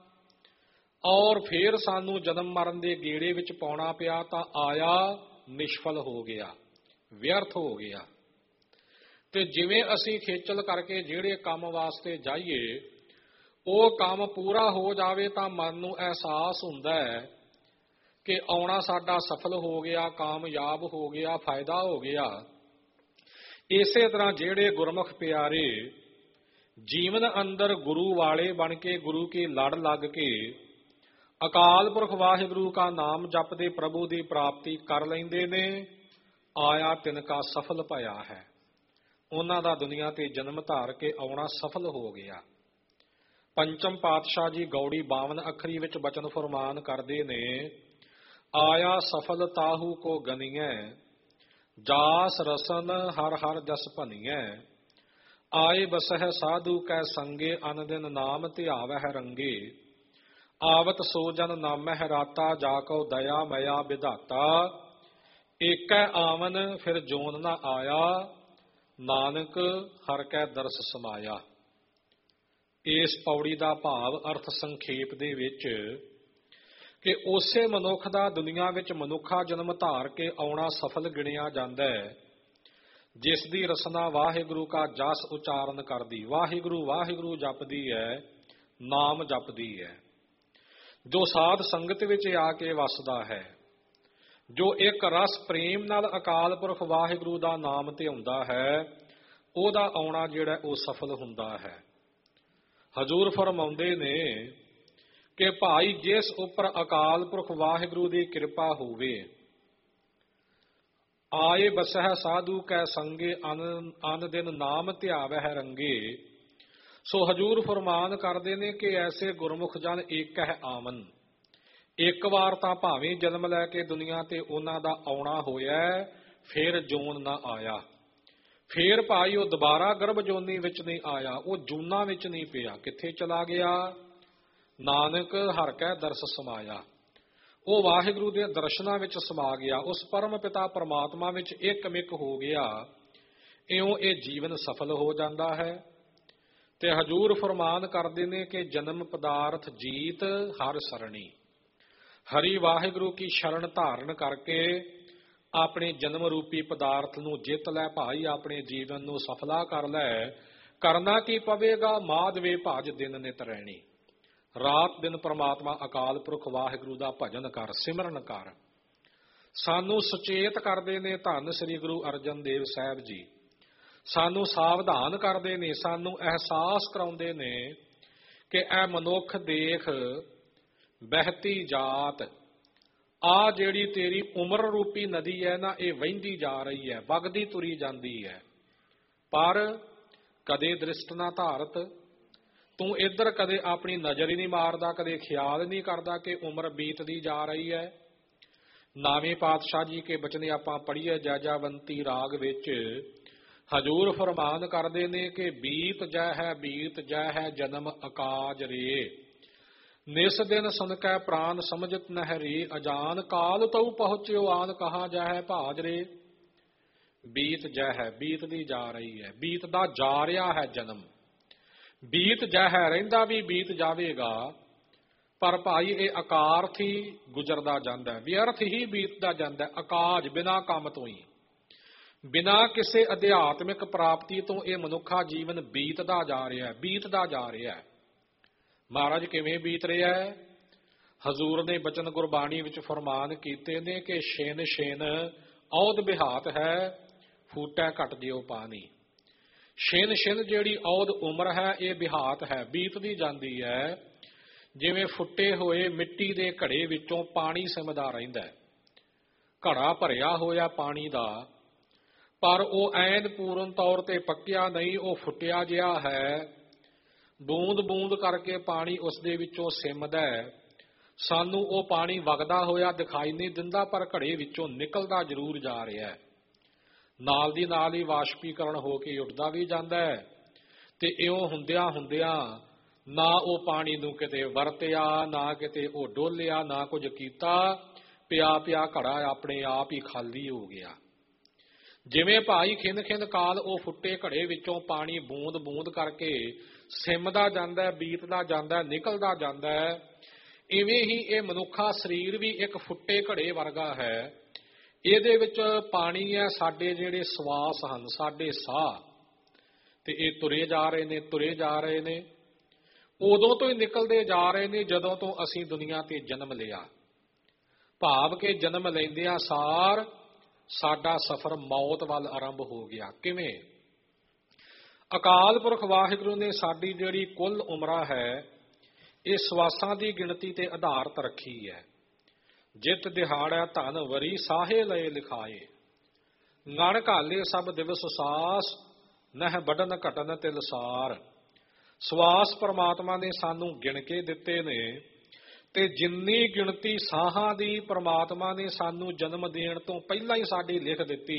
ਔਰ ਫਿਰ ਸਾਨੂੰ ਜਨਮ ਮਰਨ ਦੇ ਗੇੜੇ ਵਿੱਚ ਪਾਉਣਾ ਪਿਆ, ਤਾਂ ਆਇਆ ਨਿਸ਼ਫਲ ਹੋ ਗਿਆ, ਵਿਅਰਥ ਹੋ ਗਿਆ। ਤੇ ਜਿਵੇਂ ਅਸੀਂ ਖੇਚਲ ਕਰਕੇ ਜਿਹੜੇ ਕੰਮ ਵਾਸਤੇ ਜਾਈਏ, ਉਹ ਕੰਮ ਪੂਰਾ ਹੋ ਜਾਵੇ ਤਾਂ ਮਨ ਨੂੰ ਅਹਿਸਾਸ ਹੁੰਦਾ ਹੈ ਕਿ ਆਉਣਾ ਸਾਡਾ ਸਫਲ ਹੋ ਗਿਆ, ਕਾਮਯਾਬ ਹੋ ਗਿਆ, ਫਾਇਦਾ ਹੋ ਗਿਆ। ਇਸੇ ਤਰ੍ਹਾਂ ਜਿਹੜੇ ਗੁਰਮੁਖ ਪਿਆਰੇ ਜੀਵਨ ਅੰਦਰ ਗੁਰੂ ਵਾਲੇ ਬਣ ਕੇ, ਗੁਰੂ ਕੀ ਲੜ ਲੱਗ ਕੇ ਅਕਾਲ ਪੁਰਖ ਵਾਹਿਗੁਰੂ ਕਾ ਨਾਮ ਜਪਦੇ ਪ੍ਰਭੂ ਦੀ ਪ੍ਰਾਪਤੀ ਕਰ ਲੈਂਦੇ ਨੇ, ਆਇਆ ਤਿਨਕਾ ਸਫਲ ਭਇਆ ਹੈ। ਉਹਨਾਂ ਦਾ ਦੁਨੀਆ ਤੇ ਜਨਮ ਧਾਰ ਕੇ ਆਉਣਾ ਸਫਲ ਹੋ ਗਿਆ। ਪੰਚਮ ਪਾਤਸ਼ਾਹ ਜੀ ਗੌੜੀ 52 ਅੱਖਰੀ ਵਿੱਚ ਬਚਨ ਫਰਮਾਨ ਕਰਦੇ ਨੇ, ਆਇਆ ਸਫਲ ਤਾਹੂ ਕੋ ਗਨੀਐ, ਜਾਸ ਰਸਨ ਹਰ ਹਰ ਜਸ ਭਨੀਐ, ਆਏ ਬਸਹਿ ਸਾਧੂ ਕੈ ਸੰਗੇ, ਅਨ ਦਿਨ ਨਾਮ ਧਿਆਵਹਿ ਰੰਗੇ, ਆਵਤ ਸੋ ਜਨ ਨਾਮਹਿ ਰਾਤਾ, ਜਾ ਕਉ ਦਇਆ ਮਇਆ ਵਿਧਾਤਾ, ਏਕੈ ਆਵਨ ਫਿਰ ਜੋਨ ਨਾ ਆਇਆ, ਨਾਨਕ ਹਰ ਕੈ ਦਰਸ ਸਮਾਇਆ। ਇਸ ਪੌੜੀ ਦਾ ਭਾਵ ਅਰਥ ਸੰਖੇਪ ਦੇ ਵਿੱਚ ਕਿ ਉਸੇ ਮਨੁੱਖ ਦਾ ਦੁਨੀਆ ਵਿੱਚ ਮਨੁੱਖਾ ਜਨਮ ਧਾਰ ਕੇ ਆਉਣਾ ਸਫਲ ਗਿਣਿਆ ਜਾਂਦਾ ਹੈ, ਜਿਸ ਦੀ ਰਸਨਾ ਵਾਹਿਗੁਰੂ ਕਾ ਜਸ ਉਚਾਰਨ ਕਰਦੀ, ਵਾਹਿਗੁਰੂ ਵਾਹਿਗੁਰੂ ਜਪਦੀ ਹੈ, ਨਾਮ ਜਪਦੀ ਹੈ, ਜੋ ਸਾਧ ਸੰਗਤ ਵਿੱਚ ਆ ਕੇ ਵਸਦਾ ਹੈ, ਜੋ ਇੱਕ ਰਸ ਪ੍ਰੇਮ ਨਾਲ ਅਕਾਲ ਪੁਰਖ ਵਾਹਿਗੁਰੂ ਦਾ ਨਾਮ ਧਿਆਉਂਦਾ ਹੈ, ਉਹਦਾ ਆਉਣਾ ਜਿਹੜਾ ਉਹ ਸਫਲ ਹੁੰਦਾ ਹੈ। ਹਜ਼ੂਰ ਫਰਮਾਉਂਦੇ ਨੇ ਕਿ ਭਾਈ ਜਿਸ ਉੱਪਰ ਅਕਾਲ ਪੁਰਖ ਵਾਹਿਗੁਰੂ ਦੀ ਕਿਰਪਾ ਹੋਵੇ, ਆਏ ਬਸਹਿ ਸਾਧੂ ਕੈ ਸੰਗੇ, ਅਨ ਦਿਨ ਨਾਮ ਧਿਆਵਹਿ ਰੰਗੇ। ਸੋ ਹਜ਼ੂਰ ਫਰਮਾਨ ਕਰਦੇ ਨੇ ਕਿ ਐਸੇ ਗੁਰਮੁਖ ਜਨ ਇੱਕ ਹੈ ਆਮਨ। ਇੱਕ ਵਾਰ ਤਾਂ ਭਾਵੇਂ ਜਨਮ ਲੈ ਕੇ ਦੁਨੀਆ ਤੇ ਉਹਨਾਂ ਦਾ ਆਉਣਾ ਹੋਇਆ, ਫਿਰ ਜੋਨ ਨਾ ਆਇਆ, ਫਿਰ ਭਾਈ ਉਹ ਦੁਬਾਰਾ ਗਰਭ ਜੋਨੀ ਵਿੱਚ ਨਹੀਂ ਆਇਆ, ਉਹ ਜੂਨਾ ਵਿੱਚ ਨਹੀਂ ਪਿਆ, ਕਿੱਥੇ ਚਲਾ ਗਿਆ? ਨਾਨਕ ਹਰ ਕੈ ਦਰਸ ਸਮਾਇਆ, ਉਹ ਵਾਹਿਗੁਰੂ ਦੇ ਦਰਸ਼ਨਾਂ ਵਿੱਚ ਸਮਾ ਗਿਆ, ਉਸ ਪਰਮ ਪਿਤਾ ਪਰਮਾਤਮਾ ਵਿੱਚ ਇੱਕਮਿਕ ਹੋ ਗਿਆ। ਇਉਂ ਇਹ ਜੀਵਨ ਸਫਲ ਹੋ ਜਾਂਦਾ ਹੈ। ਤੇ ਹਜ਼ੂਰ ਫਰਮਾਨ ਕਰਦੇ ਨੇ ਕਿ ਜਨਮ ਪਦਾਰਥ ਜੀਤ ਹਰ ਸਰਣੀ, ਹਰੀ ਵਾਹਿਗੁਰੂ ਕੀ ਸ਼ਰਨ ਧਾਰਨ ਕਰਕੇ ਆਪਣੇ ਜਨਮ ਰੂਪੀ ਪਦਾਰਥ ਨੂੰ ਜਿੱਤ ਲੈ ਭਾਈ, ਆਪਣੇ ਜੀਵਨ ਨੂੰ ਸਫਲਾ ਕਰ ਲੈ। ਕਰਨਾ ਕੀ ਪਵੇਗਾ? ਮਾਧਵੇ ਭਜ ਦਿਨ ਨਿਤ ਰਹਿਣੀ, ਰਾਤ ਦਿਨ ਪ੍ਰਮਾਤਮਾ ਅਕਾਲ ਪੁਰਖ ਵਾਹਿਗੁਰੂ ਦਾ ਭਜਨ ਕਰ, ਸਿਮਰਨ ਕਰ। ਸਾਨੂੰ ਸੁਚੇਤ ਕਰਦੇ ਨੇ ਧੰਨ ਸ੍ਰੀ ਗੁਰੂ ਅਰਜਨ ਦੇਵ ਸਾਹਿਬ ਜੀ, ਸਾਨੂੰ ਸਾਵਧਾਨ ਕਰਦੇ ਨੇ, ਸਾਨੂੰ ਅਹਿਸਾਸ ਕਰਾਉਂਦੇ ਨੇ ਕਿ ਇਹ ਮਨੁੱਖ ਦੇਖ ਬਹਿਤੀ ਜਾਤ, ਆ ਜਿਹੜੀ ਤੇਰੀ ਉਮਰ ਰੂਪੀ ਨਦੀ ਹੈ ਨਾ, ਇਹ ਵਹਿੰਦੀ ਜਾ ਰਹੀ ਹੈ, ਵਗਦੀ ਤੁਰੀ ਜਾਂਦੀ ਹੈ, ਪਰ ਕਦੇ ਦ੍ਰਿਸ਼ਟ ਨਾ ਧਾਰਤ, ਤੂੰ ਇੱਧਰ ਕਦੇ ਆਪਣੀ ਨਜ਼ਰ ਹੀ ਨਹੀਂ ਮਾਰਦਾ, ਕਦੇ ਖਿਆਲ ਨਹੀਂ ਕਰਦਾ ਕਿ ਉਮਰ ਬੀਤਦੀ ਜਾ ਰਹੀ ਹੈ। ਨਾਵੇਂ ਪਾਤਸ਼ਾਹ ਜੀ ਕੇ ਬਚਨੇ ਆਪਾਂ ਪੜ੍ਹੀਏ ਜੈਜਾਵੰਤੀ ਰਾਗ ਵਿੱਚ, ਹਜ਼ੂਰ ਫਰਮਾਨ ਕਰਦੇ ਨੇ ਕਿ ਬੀਤ ਜੈ ਹੈ ਜਨਮ ਅਕਾਜ ਰੇ, ਨਿਸ ਦਿਨ ਸੁਨਕੈ ਪ੍ਰਾਨ ਸਮਝਤ ਨਹਿ ਅਜਾਨ ਕਾਲ ਤਉ ਪਹੁੰਚਿਓ ਆਨ ਕਹਾ ਜਾਹੈ ਭਾਜ ਰੇ। ਬੀਤ ਜੈ ਹੈ, ਬੀਤਦੀ ਜਾ ਰਹੀ ਹੈ, ਬੀਤਦਾ ਜਾ ਰਿਹਾ ਹੈ ਜਨਮ। ਬੀਤ ਜੈ ਹੈ, ਰਹਿੰਦਾ ਵੀ ਬੀਤ ਜਾਵੇਗਾ, ਪਰ ਭਾਈ ਇਹ ਅਕਾਰਥ ਹੀ ਗੁਜ਼ਰਦਾ ਜਾਂਦਾ, ਵਿਅਰਥ ਹੀ ਬੀਤਦਾ ਜਾਂਦਾ। ਅਕਾਜ ਬਿਨਾਂ ਕੰਮ ਤੋਂ ਹੀ, ਬਿਨਾਂ ਕਿਸੇ ਅਧਿਆਤਮਿਕ ਪ੍ਰਾਪਤੀ ਤੋਂ ਇਹ ਮਨੁੱਖਾ ਜੀਵਨ ਬੀਤਦਾ ਜਾ ਰਿਹਾ, ਬੀਤਦਾ ਜਾ ਰਿਹਾ। ਮਹਾਰਾਜ ਕਿਵੇਂ ਬੀਤ ਰਿਹਾ ਹੈ? ਹਜ਼ੂਰ ਨੇ ਬਚਨ ਗੁਰਬਾਣੀ ਵਿੱਚ ਫਰਮਾਨ ਕੀਤੇ ਨੇ ਕਿ ਛਿਨ ਛਿਨ ਔਦ ਬਿਹਾਤ ਹੈ, ਫੂਟੈ ਘਟ ਦਿਓ ਪਾਣੀ। ਛਿਨ ਛਿਨ ਜਿਹੜੀ ਔਦ ਉਮਰ ਹੈ ਇਹ ਬਿਹਾਤ ਹੈ, ਬੀਤਦੀ ਜਾਂਦੀ ਹੈ। ਜਿਵੇਂ ਫੁੱਟੇ ਹੋਏ ਮਿੱਟੀ ਦੇ ਘੜੇ ਵਿੱਚੋਂ ਪਾਣੀ ਸਿਮਦਾ ਰਹਿੰਦਾ, ਘੜਾ ਭਰਿਆ ਹੋਇਆ ਪਾਣੀ ਦਾ, ਪਰ ਉਹ ਐਨ ਪੂਰਨ ਤੌਰ ਤੇ ਪੱਕਿਆ ਨਹੀਂ, ਉਹ ਫੁੱਟਿਆ ਜਿਹਾ ਹੈ। ਬੂੰਦ ਬੂੰਦ ਕਰਕੇ ਪਾਣੀ ਉਸ ਦੇ ਵਿੱਚੋਂ ਸਿਮਦਾ ਹੈ। ਸਾਨੂੰ ਉਹ ਪਾਣੀ ਵਗਦਾ ਹੋਇਆ ਦਿਖਾਈ ਨਹੀਂ ਦਿੰਦਾ, ਪਰ ਘੜੇ ਵਿੱਚੋਂ ਨਿਕਲਦਾ ਜ਼ਰੂਰ ਜਾ ਰਿਹਾ ਹੈ। ਨਾਲ ਦੀ ਨਾਲ ਹੀ ਵਾਸ਼ਪੀਕਰਨ ਹੋ ਕੇ ਉੱਡਦਾ ਵੀ ਜਾਂਦਾ ਹੈ। ਤੇ ਇਉਂ ਹੁੰਦਿਆਂ ਹੁੰਦਿਆਂ ਨਾ ਉਹ ਪਾਣੀ ਨੂੰ ਕਿਤੇ ਵਰਤਿਆ, ਨਾ ਕਿਤੇ ਉਹ ਡੋਲਿਆ, ਨਾ ਕੁਝ ਕੀਤਾ, ਪਿਆ ਪਿਆ ਘੜਾ ਆਪਣੇ ਆਪ ਹੀ ਖਾਲੀ ਹੋ ਗਿਆ। ਜਿਵੇਂ ਭਾਈ ਖਿੰਨ ਖਿੰਨ ਕਾਲ ਉਹ ਫੁੱਟੇ ਘੜੇ ਵਿੱਚੋਂ ਪਾਣੀ ਬੂੰਦ ਬੂੰਦ ਕਰਕੇ ਸਿਮਦਾ ਜਾਂਦਾ, ਬੀਤਦਾ ਜਾਂਦਾ, ਨਿਕਲਦਾ ਜਾਂਦਾ ਹੈ, ਇਵੇਂ ਹੀ ਇਹ ਮਨੁੱਖਾ ਸਰੀਰ ਵੀ ਇੱਕ ਫੁੱਟੇ ਘੜੇ ਵਰਗਾ ਹੈ। ਇਹਦੇ ਵਿੱਚ ਪਾਣੀ ਹੈ, ਸਾਡੇ ਜਿਹੜੇ ਸਵਾਸ ਹਨ, ਸਾਡੇ ਸਾਹ, ਤੇ ਇਹ ਤੁਰੇ ਜਾ ਰਹੇ ਨੇ, ਤੁਰੇ ਜਾ ਰਹੇ ਨੇ। ਉਦੋਂ ਤੋਂ ਹੀ ਨਿਕਲਦੇ ਜਾ ਰਹੇ ਨੇ ਜਦੋਂ ਤੋਂ ਅਸੀਂ ਦੁਨੀਆ ਤੇ ਜਨਮ ਲਿਆ। ਭਾਵ ਕਿ ਜਨਮ ਲੈਂਦਿਆਂ ਸਾਰ ਸਾਡਾ ਸਫ਼ਰ ਮੌਤ ਵੱਲ ਆਰੰਭ ਹੋ ਗਿਆ। ਕਿਵੇਂ? ਅਕਾਲ ਪੁਰਖ ਵਾਹਿਗੁਰੂ ਨੇ ਸਾਡੀ ਜਿਹੜੀ ਕੁੱਲ ਉਮਰਾਂ ਹੈ ਇਹ ਸਵਾਸਾਂ ਦੀ ਗਿਣਤੀ ਤੇ ਆਧਾਰਿਤ ਰੱਖੀ ਹੈ। ਜਿਤ ਦਿਹਾੜੈ ਧਨ ਵਰੀ ਸਾਹੇ ਲਏ ਲਿਖਾਏ, ਗਣ ਘਾਲੇ ਸਭ ਦਿਵਸ ਸਾਸ, ਨਹਿ ਬਡਨ ਘਟਨ ਤਿਲਸਾਰ। ਸਵਾਸ ਪਰਮਾਤਮਾ ਨੇ ਸਾਨੂੰ ਗਿਣ ਕੇ ਦਿੱਤੇ ਨੇ, ਤੇ ਜਿੰਨੀ ਗਿਣਤੀ ਸਾਹਾਂ ਦੀ ਪਰਮਾਤਮਾ ਨੇ ਸਾਨੂੰ ਜਨਮ ਦੇਣ ਤੋਂ ਪਹਿਲਾਂ ਹੀ ਸਾਡੀ ਲਿਖ ਦਿੱਤੀ,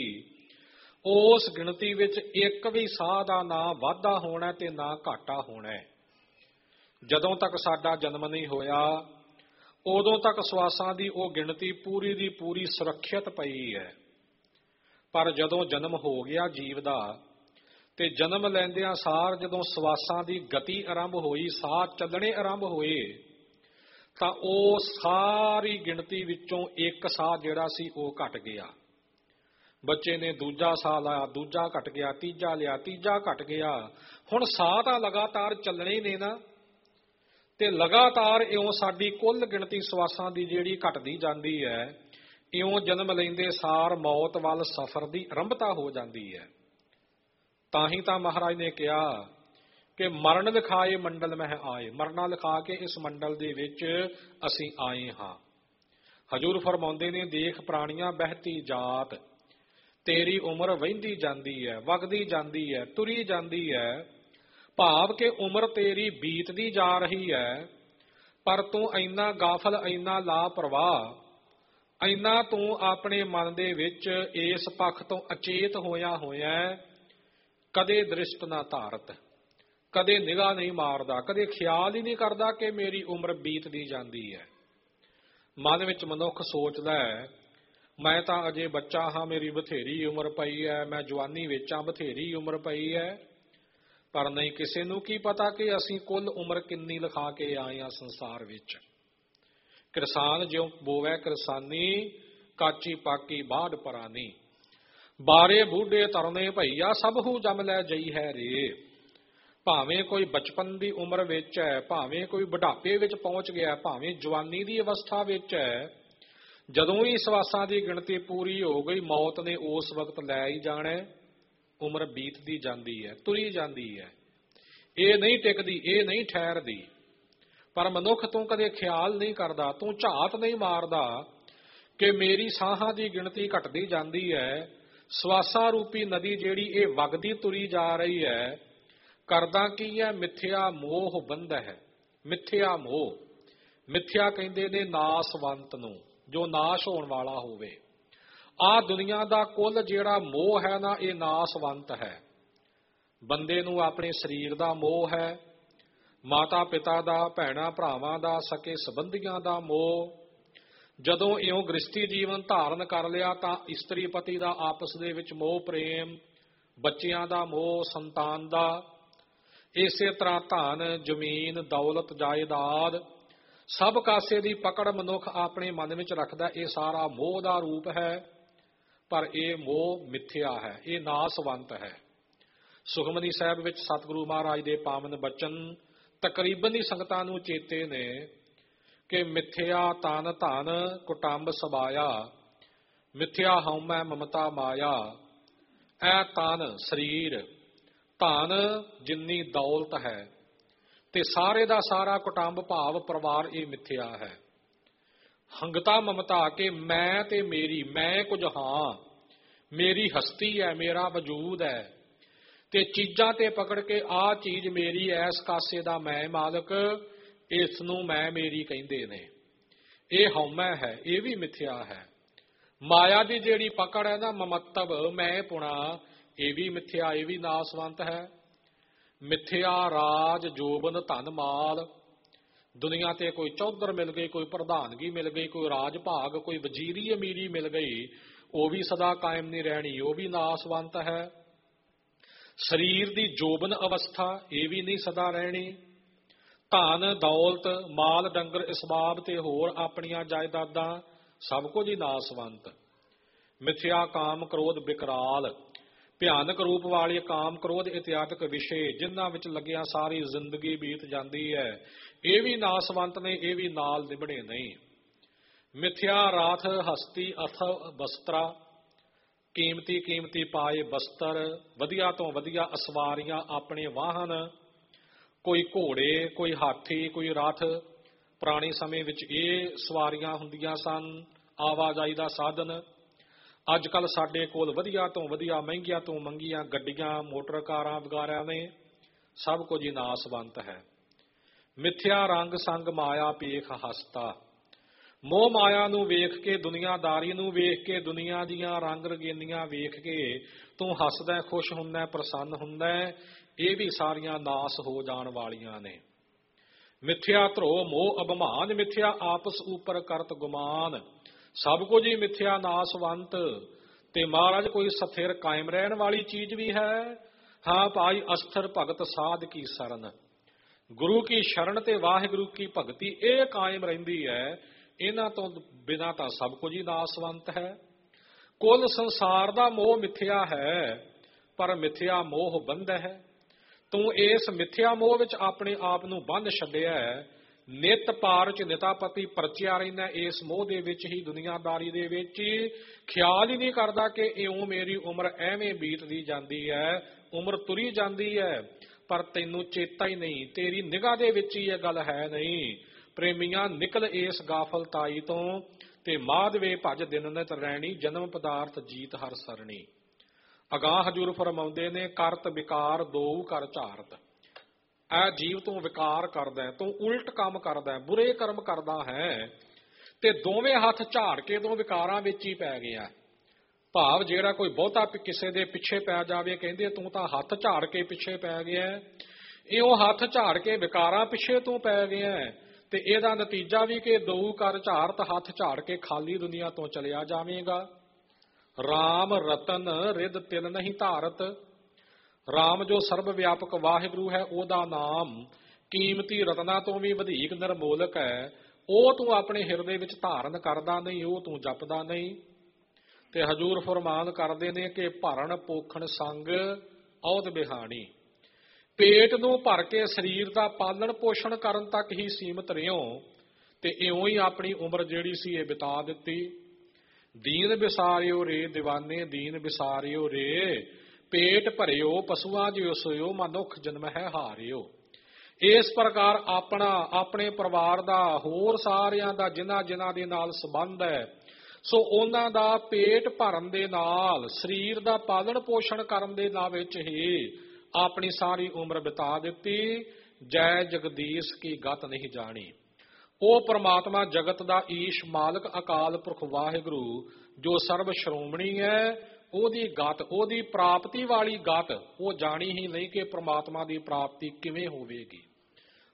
ਉਸ ਗਿਣਤੀ ਵਿੱਚ ਇੱਕ ਵੀ ਸਾਹ ਦਾ ਨਾ ਵਾਧਾ ਹੋਣਾ ਤੇ ਨਾ ਘਾਟਾ ਹੋਣਾ। ਜਦੋਂ ਤੱਕ ਸਾਡਾ ਜਨਮ ਨਹੀਂ ਹੋਇਆ ਉਦੋਂ ਤੱਕ ਸਵਾਸਾਂ ਦੀ ਉਹ ਗਿਣਤੀ ਪੂਰੀ ਦੀ ਪੂਰੀ ਸੁਰੱਖਿਅਤ ਪਈ ਹੈ। ਪਰ ਜਦੋਂ ਜਨਮ ਹੋ ਗਿਆ ਜੀਵ ਦਾ, ਤੇ ਜਨਮ ਲੈਂਦਿਆਂ ਸਾਰ ਜਦੋਂ ਸਵਾਸਾਂ ਦੀ ਗਤੀ ਆਰੰਭ ਹੋਈ, ਸਾਹ ਚੱਲਣੇ ਆਰੰਭ ਹੋਏ, ਤਾਂ ਉਹ ਸਾਰੀ ਗਿਣਤੀ ਵਿੱਚੋਂ ਇੱਕ ਸਾਹ ਜਿਹੜਾ ਸੀ ਉਹ ਘਟ ਗਿਆ। ਬੱਚੇ ਨੇ ਦੂਜਾ ਸਾਹ ਲਾਇਆ, ਦੂਜਾ ਘਟ ਗਿਆ, ਤੀਜਾ ਲਿਆ, ਤੀਜਾ ਘਟ ਗਿਆ। ਹੁਣ ਸਾਹ ਤਾਂ ਲਗਾਤਾਰ ਚੱਲਣੇ ਹੀ ਨੇ ਨਾ, ਤੇ ਲਗਾਤਾਰ ਇਉਂ ਸਾਡੀ ਕੁੱਲ ਗਿਣਤੀ ਸਵਾਸਾਂ ਦੀ ਜਿਹੜੀ ਘਟਦੀ ਜਾਂਦੀ ਹੈ, ਇਉਂ ਜਨਮ ਲੈਂਦੇ ਸਾਰ ਮੌਤ ਵੱਲ ਸਫ਼ਰ ਦੀ ਆਰੰਭਤਾ ਹੋ ਜਾਂਦੀ ਹੈ। ਤਾਂ ਹੀ ਤਾਂ ਮਹਾਰਾਜ ਨੇ ਕਿਹਾ ਕਿ ਮਰਨ ਲਿਖਾਏ ਮੰਡਲ ਮਹਿ ਆਏ, ਮਰਨਾ ਲਿਖਾ ਕੇ ਇਸ ਮੰਡਲ ਦੇ ਵਿੱਚ ਅਸੀਂ ਆਏ ਹਾਂ। ਹਜ਼ੂਰ ਫਰਮਾਉਂਦੇ ਨੇ, ਦੇਖ ਪ੍ਰਾਣੀਆਂ ਬਹਿਤੀ ਜਾਤ, ਤੇਰੀ ਉਮਰ ਵਹਿੰਦੀ ਜਾਂਦੀ ਹੈ, ਵਗਦੀ ਜਾਂਦੀ ਹੈ, ਤੁਰੀ ਜਾਂਦੀ ਹੈ। ਭਾਵ ਕਿ ਉਮਰ ਤੇਰੀ ਬੀਤਦੀ ਜਾ ਰਹੀ ਹੈ, ਪਰ ਤੂੰ ਇੰਨਾ ਗਾਫਲ, ਇੰਨਾ ਲਾਪਰਵਾਹ, ਇੰਨਾ ਤੂੰ ਆਪਣੇ ਮਨ ਦੇ ਵਿੱਚ ਇਸ ਪੱਖ ਤੋਂ ਅਚੇਤ ਹੋਇਆ ਕਦੇ ਦ੍ਰਿਸ਼ਟ ਨਾ ਧਾਰਤ, ਕਦੇ ਨਿਗਾਹ ਨਹੀਂ ਮਾਰਦਾ, ਕਦੇ ਖਿਆਲ ਹੀ ਨਹੀਂ ਕਰਦਾ ਕਿ ਮੇਰੀ ਉਮਰ ਬੀਤਦੀ ਜਾਂਦੀ ਹੈ। ਮਨ ਵਿੱਚ ਮਨੁੱਖ ਸੋਚਦਾ ਹੈ, ਮੈਂ ਤਾਂ ਅਜੇ ਬੱਚਾ ਹਾਂ, ਮੇਰੀ ਬਥੇਰੀ ਉਮਰ ਪਈ ਹੈ, ਮੈਂ ਜਵਾਨੀ ਵਿੱਚ ਹਾਂ, ਬਥੇਰੀ ਉਮਰ ਪਈ ਹੈ। ਪਰ ਨਹੀਂ, ਕਿਸੇ ਨੂੰ ਕੀ ਪਤਾ ਕਿ ਅਸੀਂ ਕੁੱਲ ਉਮਰ ਕਿੰਨੀ ਲਿਖਾ ਕੇ ਆਏ ਹਾਂ ਸੰਸਾਰ ਵਿੱਚ। ਕਿਰਸਾਨ ਜਿਉ ਬੋਵੈ ਕਿਰਸਾਨੀ, ਕਾਚੀ ਪਾਕੀ ਬਾਢ ਪਰਾਨੀ, ਬਾਰੇ ਬੂਢੇ ਤਰਨੇ ਭਈਆ, ਸਭ ਹੂ ਜਮ ਲੈ ਜਈ ਹੈ ਰੇ। ਭਾਵੇਂ ਕੋਈ ਬਚਪਨ ਦੀ ਉਮਰ ਵਿੱਚ ਹੈ, ਭਾਵੇਂ ਕੋਈ ਬੁਢਾਪੇ ਵਿੱਚ ਪਹੁੰਚ ਗਿਆ, ਭਾਵੇਂ ਜਵਾਨੀ ਦੀ ਅਵਸਥਾ ਵਿੱਚ ਹੈ, ਜਦੋਂ ਹੀ ਸਵਾਸਾਂ ਦੀ ਗਿਣਤੀ ਪੂਰੀ ਹੋ ਗਈ, ਮੌਤ ਨੇ ਉਸ ਵਕਤ ਲੈ ਹੀ ਜਾਣਾ। ਉਮਰ ਬੀਤਦੀ ਜਾਂਦੀ ਹੈ, ਤੁਰੀ ਜਾਂਦੀ ਹੈ, ਇਹ ਨਹੀਂ ਟਿਕਦੀ, ਇਹ ਨਹੀਂ ਠਹਿਰਦੀ। ਪਰ ਮਨੁੱਖ ਤੂੰ ਕਦੇ ਖਿਆਲ ਨਹੀਂ ਕਰਦਾ, ਤੂੰ ਝਾਤ ਨਹੀਂ ਮਾਰਦਾ ਕਿ ਮੇਰੀ ਸਾਹਾਂ ਦੀ ਗਿਣਤੀ ਘਟਦੀ ਜਾਂਦੀ ਹੈ। ਸਵਾਸਾਂ ਰੂਪੀ ਨਦੀ ਜਿਹੜੀ ਇਹ ਵਗਦੀ ਤੁਰੀ ਜਾ ਰਹੀ ਹੈ, ਕਰਦਾ ਕੀ ਹੈ? ਮਿੱਥਿਆ ਮੋਹ ਬੰਧਾ ਹੈ। ਮਿੱਥਿਆ ਮੋਹ, ਮਿੱਥਿਆ ਕਹਿੰਦੇ ਨੇ ਨਾਸਵੰਤ ਨੂੰ, ਜੋ ਨਾਸ਼ ਹੋਣ ਵਾਲਾ ਹੋਵੇ। ਆਹ ਦੁਨੀਆ ਦਾ ਕੁੱਲ ਜਿਹੜਾ ਮੋਹ ਹੈ ਨਾ, ਇਹ ਨਾਸਵੰਤ ਹੈ। ਬੰਦੇ ਨੂੰ ਆਪਣੇ ਸਰੀਰ ਦਾ ਮੋਹ ਹੈ, ਮਾਤਾ ਪਿਤਾ ਦਾ, ਭੈਣਾਂ ਭਰਾਵਾਂ ਦਾ, ਸਕੇ ਸੰਬੰਧੀਆਂ ਦਾ ਮੋਹ। ਜਦੋਂ ਇਉਂ ਗ੍ਰਸਤੀ ਜੀਵਨ ਧਾਰਨ ਕਰ ਲਿਆ ਤਾਂ ਇਸਤਰੀ ਪਤੀ ਦਾ ਆਪਸ ਦੇ ਵਿੱਚ ਮੋਹ ਪ੍ਰੇਮ, ਬੱਚਿਆਂ ਦਾ ਮੋਹ, ਸੰਤਾਨ ਦਾ। ਇਸੇ ਤਰ੍ਹਾਂ ਧਨ, ਜ਼ਮੀਨ, ਦੌਲਤ, ਜਾਇਦਾਦ ਸਭ ਕਾਸੇ ਦੀ ਪਕੜ ਮਨੁੱਖ ਆਪਣੇ ਮਨ ਵਿੱਚ ਰੱਖਦਾ। ਇਹ ਸਾਰਾ ਮੋਹ ਦਾ ਰੂਪ ਹੈ, ਪਰ ਇਹ ਮੋਹ ਮਿੱਥਿਆ ਹੈ, ਇਹ ਨਾਸਵੰਤ ਹੈ। ਸੁਖਮਨੀ ਸਾਹਿਬ ਵਿੱਚ ਸਤਿਗੁਰੂ ਮਹਾਰਾਜ ਦੇ ਪਾਵਨ ਬਚਨ ਤਕਰੀਬਨ ਹੀ ਸੰਗਤਾਂ ਨੂੰ ਚੇਤੇ ਨੇ ਕਿ ਮਿੱਥਿਆ ਤਨ ਧਨ ਕੁਟੰਬ ਸਬਾਇਆ, ਮਿੱਥਿਆ ਹਉਮੈ ਮਮਤਾ ਮਾਇਆ। ਇਹ ਤਨ ਸਰੀਰ, ਧਨ ਜਿੰਨੀ ਦੌਲਤ ਹੈ, ਤੇ ਸਾਰੇ ਦਾ ਸਾਰਾ ਕੁਟੰਬ ਭਾਵ ਪਰਿਵਾਰ, ਇਹ ਮਿੱਥਿਆ ਹੈ। ਹੰਗਤਾ ਮਮਤਾ ਕਿ ਮੈਂ ਤੇ ਮੇਰੀ, ਮੈਂ ਕੁਝ ਹਾਂ, ਮੇਰੀ ਹਸਤੀ ਹੈ, ਮੇਰਾ ਵਜੂਦ ਹੈ, ਤੇ ਚੀਜ਼ਾਂ ਤੇ ਪਕੜ ਕੇ ਆਹ ਚੀਜ਼ ਮੇਰੀ, ਐਸ ਕਾਸੇ ਦਾ ਮੈਂ ਮਾਲਕ, ਇਸ ਨੂੰ ਮੈਂ ਮੇਰੀ ਕਹਿੰਦੇ ਨੇ। ਇਹ ਹਉਮੈ ਹੈ, ਇਹ ਵੀ ਮਿੱਥਿਆ ਹੈ। ਮਾਇਆ ਦੀ ਜਿਹੜੀ ਪਕੜ ਹੈ ਨਾ, ਮਮਤਵ, ਮੈਂ ਪੁਣਾ, ਇਹ ਵੀ ਮਿੱਥਿਆ, ਇਹ ਵੀ ਨਾਸਵੰਤ ਹੈ। ਮਿੱਥਿਆ ਰਾਜ ਜੋਬਨ ਧਨ ਮਾਲ। ਦੁਨੀਆ ਤੇ ਕੋਈ ਚੌਧਰ ਮਿਲ ਗਈ, ਕੋਈ ਪ੍ਰਧਾਨਗੀ ਮਿਲ ਗਈ, ਕੋਈ ਰਾਜ ਭਾਗ, ਕੋਈ ਵਜ਼ੀਰੀ ਅਮੀਰੀ ਮਿਲ ਗਈ, ਉਹ ਵੀ ਸਦਾ ਕਾਇਮ ਨਹੀਂ ਰਹਿਣੀ, ਉਹ ਵੀ ਨਾਸਵੰਤ ਹੈ। ਸਰੀਰ ਦੀ ਜੋਬਨ ਅਵਸਥਾ, ਇਹ ਵੀ ਨਹੀਂ ਸਦਾ ਰਹਿਣੀ। ਧਨ ਦੌਲਤ, ਮਾਲ ਡੰਗਰ ਇਸਬਾਬ ਤੇ ਹੋਰ ਆਪਣੀਆਂ ਜਾਇਦਾਦਾਂ, ਸਭ ਕੁਝ ਹੀ ਨਾਸਵੰਤ। ਮਿਥਿਆ ਕਾਮ ਕ੍ਰੋਧ ਵਿਕਰਾਲ। ਭਿਆਨਕ ਰੂਪ ਵਾਲੇ ਕਾਮ ਕ੍ਰੋਧ ਇਤਿਆਦਿਕ ਵਿਸ਼ੇ ਜਿਨ੍ਹਾਂ ਵਿੱਚ ਲੱਗਿਆ ਸਾਰੀ ਜ਼ਿੰਦਗੀ ਬੀਤ ਜਾਂਦੀ ਹੈ, ਇਹ ਵੀ ਨਾਸਵੰਤ ਨੇ, ਇਹ ਵੀ ਨਾਲ ਨਿਭਣੇ ਨਹੀਂ। ਮਿਥਿਆ ਰਾਥ ਹਸਤੀ ਅਥ ਬਸਤਰਾ। ਕੀਮਤੀ ਕੀਮਤੀ ਪਾਏ ਬਸਤਰ, ਵਧੀਆ ਤੋਂ ਵਧੀਆ ਅਸਵਾਰੀਆਂ, ਆਪਣੇ ਵਾਹਨ, ਕੋਈ ਘੋੜੇ, ਕੋਈ ਹਾਥੀ, ਕੋਈ ਰਥ। ਪੁਰਾਣੇ ਸਮੇਂ ਵਿੱਚ ਇਹ ਸਵਾਰੀਆਂ ਹੁੰਦੀਆਂ ਸਨ, ਆਵਾਜਾਈ ਦਾ ਸਾਧਨ। ਅੱਜ ਕੱਲ ਸਾਡੇ ਕੋਲ ਵਧੀਆ ਤੋਂ ਵਧੀਆ, ਮਹਿੰਗੀਆਂ ਤੋਂ ਮਹਿੰਗੀਆਂ ਗੱਡੀਆਂ, ਮੋਟਰ ਕਾਰਾਂ ਵਗੈਰਾ ਨੇ, ਸਭ ਕੁਝ ਹੀ ਨਾਸਵੰਤ ਹੈ। ਮਿਥਿਆ ਰੰਗ ਸੰਗ ਮਾਇਆ ਪੇਖ ਹਸਤਾ। ਮੋਹ ਮਾਇਆ ਨੂੰ ਵੇਖ ਕੇ, ਦੁਨੀਆਦਾਰੀ ਨੂੰ ਵੇਖ ਕੇ, ਦੁਨੀਆ ਦੀਆਂ ਰੰਗ ਰੰਗੀਨੀਆਂ ਵੇਖ ਕੇ ਤੂੰ ਹੱਸਦਾ, ਖੁਸ਼ ਹੁੰਦਾ, ਪ੍ਰਸੰਨ ਹੁੰਦਾ, ਇਹ ਵੀ ਸਾਰੀਆਂ ਨਾਸ ਹੋ ਜਾਣ ਵਾਲੀਆਂ ਨੇ। ਮਿਥਿਆ ਧਰੋ ਮੋਹ ਅਭਿਮਾਨ। ਮਿਥਿਆ ਆਪਸ ਉਪਰ ਕਰਤ ਗੁਮਾਨ। ਸਭ ਕੁਝ ਹੀ ਮਿਥਿਆ ਨਾਸਵੰਤ। ਤੇ ਮਹਾਰਾਜ ਕੋਈ ਸਥਿਰ ਕਾਇਮ ਰਹਿਣ ਵਾਲੀ ਚੀਜ਼ ਵੀ ਹੈ। ਹਾਂ ਭਾਈ, ਅਸਥਿਰ ਭਗਤ ਸਾਧ ਕੀ ਸਰਨ। ਗੁਰੂ ਕੀ ਸ਼ਰਨ ਤੇ ਵਾਹਿਗੁਰੂ ਕੀ ਭਗਤੀ, ਇਹ ਕਾਇਮ ਰਹਿੰਦੀ ਹੈ। ਇਹਨਾਂ ਤੋਂ ਬਿਨਾਂ ਤਾਂ ਸਭ ਕੁਝ ਹੀ ਨਾਸਵੰਤ ਹੈ। ਕੁੱਲ ਸੰਸਾਰ ਦਾ ਮੋਹ ਮਿਥਿਆ ਹੈ, ਪਰ ਮਿਥਿਆ ਮੋਹ ਬੰਧ ਹੈ। ਤੂੰ ਇਸ ਮਿਥਿਆ ਮੋਹ ਵਿੱਚ ਆਪਣੇ ਆਪ ਨੂੰ ਬੰਨ ਛੱਡਿਆ ਹੈ। ਨਿਤ ਪਾਰ ਚ ਨਿਤਾਪਤੀ ਪਰਚਿਆ ਰਹਿੰਦਾ ਇਸ ਮੋਹ ਦੇ ਵਿੱਚ ਹੀ, ਦੁਨੀਆਦਾਰੀ ਦੇ ਵਿੱਚ ਹੀ। ਖਿਆਲ ਹੀ ਨਹੀਂ ਕਰਦਾ ਕਿ ਇਉਂ ਮੇਰੀ ਉਮਰ ਐਵੇਂ ਬੀਤਦੀ ਜਾਂਦੀ ਹੈ, ਉਮਰ ਤੁਰੀ ਜਾਂਦੀ ਹੈ, ਪਰ ਤੈਨੂੰ ਚੇਤਾ ਹੀ ਨਹੀਂ, ਤੇਰੀ ਨਿਗਾਹ ਦੇ ਵਿੱਚ ਹੀ ਇਹ ਗੱਲ ਹੈ ਨਹੀਂ। ਪ੍ਰੇਮੀਆਂ, ਨਿਕਲ ਇਸ ਗਾਫਲਤਾਈ ਤੋਂ, ਤੇ ਮਾਧਵੇ ਭਜ ਦਿਨ ਨਿਤ ਰਹਿਣੀ, ਜਨਮ ਪਦਾਰਥ ਜੀਤ ਹਰ ਸਰਣੀ। ਅਗਾਂਹ ਹਜ਼ੂਰ ਫਰਮਾਉਂਦੇ ਨੇ, ਕਰਤ ਵਿਕਾਰ ਦੋਊ ਕਰ ਝਾਰਤ। ਇਹ ਜੀਵ ਤੂੰ ਵਿਕਾਰ ਕਰਦਾ, ਤੂੰ ਉਲਟ ਕੰਮ ਕਰਦਾ, ਬੁਰੇ ਕਰਮ ਕਰਦਾ ਹੈ, ਤੇ ਦੋਵੇਂ ਹੱਥ ਝਾੜ ਕੇ ਦੋ ਵਿਕਾਰਾਂ ਵਿੱਚ ਹੀ ਪੈ ਗਿਆ। ਭਾਵ ਜਿਹੜਾ ਕੋਈ ਬਹੁਤਾ ਕਿਸੇ ਦੇ ਪਿੱਛੇ ਪੈ ਜਾਵੇ, ਕਹਿੰਦੇ ਤੂੰ ਤਾਂ ਹੱਥ ਝਾੜ ਕੇ ਪਿੱਛੇ ਪੈ ਗਿਆ। ਇਉਂ ਹੱਥ ਝਾੜ ਕੇ ਵਿਕਾਰਾਂ ਪਿੱਛੇ ਤੂੰ ਪੈ ਗਿਆ, ਤੇ ਇਹਦਾ ਨਤੀਜਾ ਵੀ ਕਿ ਦੋ ਕਰ ਝਾੜਤ, ਹੱਥ ਝਾੜ ਕੇ ਖਾਲੀ ਦੁਨੀਆ ਤੋਂ ਚਲਿਆ ਜਾਵੇਗਾ। ਰਾਮ ਰਤਨ ਰਿਦ ਤਿਲ ਨਹੀਂ ਧਾਰਤ। ਰਾਮ ਜੋ ਸਰਬ ਵਿਆਪਕ ਵਾਹਿਗੁਰੂ ਹੈ, ਉਹਦਾ ਨਾਮ ਕੀਮਤੀ ਰਤਨਾਂ ਤੋਂ ਵੀ ਵਧੇਕ ਨਿਰਮੋਲਕ ਹੈ। ਉਹ ਤੂੰ ਆਪਣੇ ਹਿਰਦੇ ਵਿੱਚ ਧਾਰਨ ਕਰਦਾ ਨਹੀਂ, ਉਹ ਤੂੰ ਜਪਦਾ ਨਹੀਂ। ਤੇ ਹਜ਼ੂਰ ਫਰਮਾਨ ਕਰਦੇ ਨੇ ਕਿ ਭਰਨ ਪੋਖਣ ਸੰਗ ਔਦ ਬਿਹਾਣੀ। ਪੇਟ ਨੂੰ ਭਰ ਕੇ ਸਰੀਰ ਦਾ ਪਾਲਣ ਪੋਸ਼ਣ ਕਰਨ ਤੱਕ ਹੀ ਸੀਮਤ ਰਿਓ, ਤੇ ਇਉਂ ਹੀ ਆਪਣੀ ਉਮਰ ਜਿਹੜੀ ਸੀ ਇਹ ਬਿਤਾ ਦਿੱਤੀ। ਦੀਨ ਵਿਸਾਰਿਓ ਰੇ ਦੀਵਾਨੇ, ਦੀਨ ਵਿਸਾਰਿਓ ਰੇ ਪੇਟ ਭਰਿਓ, ਪਸ਼ੂਆਂ ਜਿਉ ਸੋਇਓ, ਮਨੁੱਖ ਜਨਮ ਹੈ ਹਾਰਿਓ। ਇਸ ਪ੍ਰਕਾਰ ਆਪਣਾ, ਆਪਣੇ ਪਰਿਵਾਰ ਦਾ, ਹੋਰ ਸਾਰਿਆਂ ਦਾ ਜਿਨ੍ਹਾਂ ਦੇ ਨਾਲ ਸੰਬੰਧ ਹੈ, ਸੋ ਉਹਨਾਂ ਦਾ ਪੇਟ ਭਰਨ ਦੇ ਨਾਲ, ਸਰੀਰ ਦਾ ਪਾਲਣ ਪੋਸ਼ਣ ਕਰਨ ਦੇ ਨਾਲ ਵਿੱਚ ਹੀ ਆਪਣੀ ਸਾਰੀ ਉਮਰ ਬਿਤਾ ਦਿੱਤੀ। ਜੈ ਜਗਦੀਸ਼ ਕੀ ਗਤ ਨਹੀਂ ਜਾਣੀ। ਉਹ ਪ੍ਰਮਾਤਮਾ ਜਗਤ ਦਾ ਈਸ਼ ਮਾਲਕ ਅਕਾਲ ਪੁਰਖ ਵਾਹਿਗੁਰੂ ਜੋ ਸਰਬ ਸ਼੍ਰੋਮਣੀ ਹੈ, ਉਹਦੀ ਗਤ, ਉਹਦੀ ਪ੍ਰਾਪਤੀ ਵਾਲੀ ਗਤ ਉਹ ਜਾਣੀ ਹੀ ਨਹੀਂ ਕਿ ਪ੍ਰਮਾਤਮਾ ਦੀ ਪ੍ਰਾਪਤੀ ਕਿਵੇਂ ਹੋਵੇਗੀ।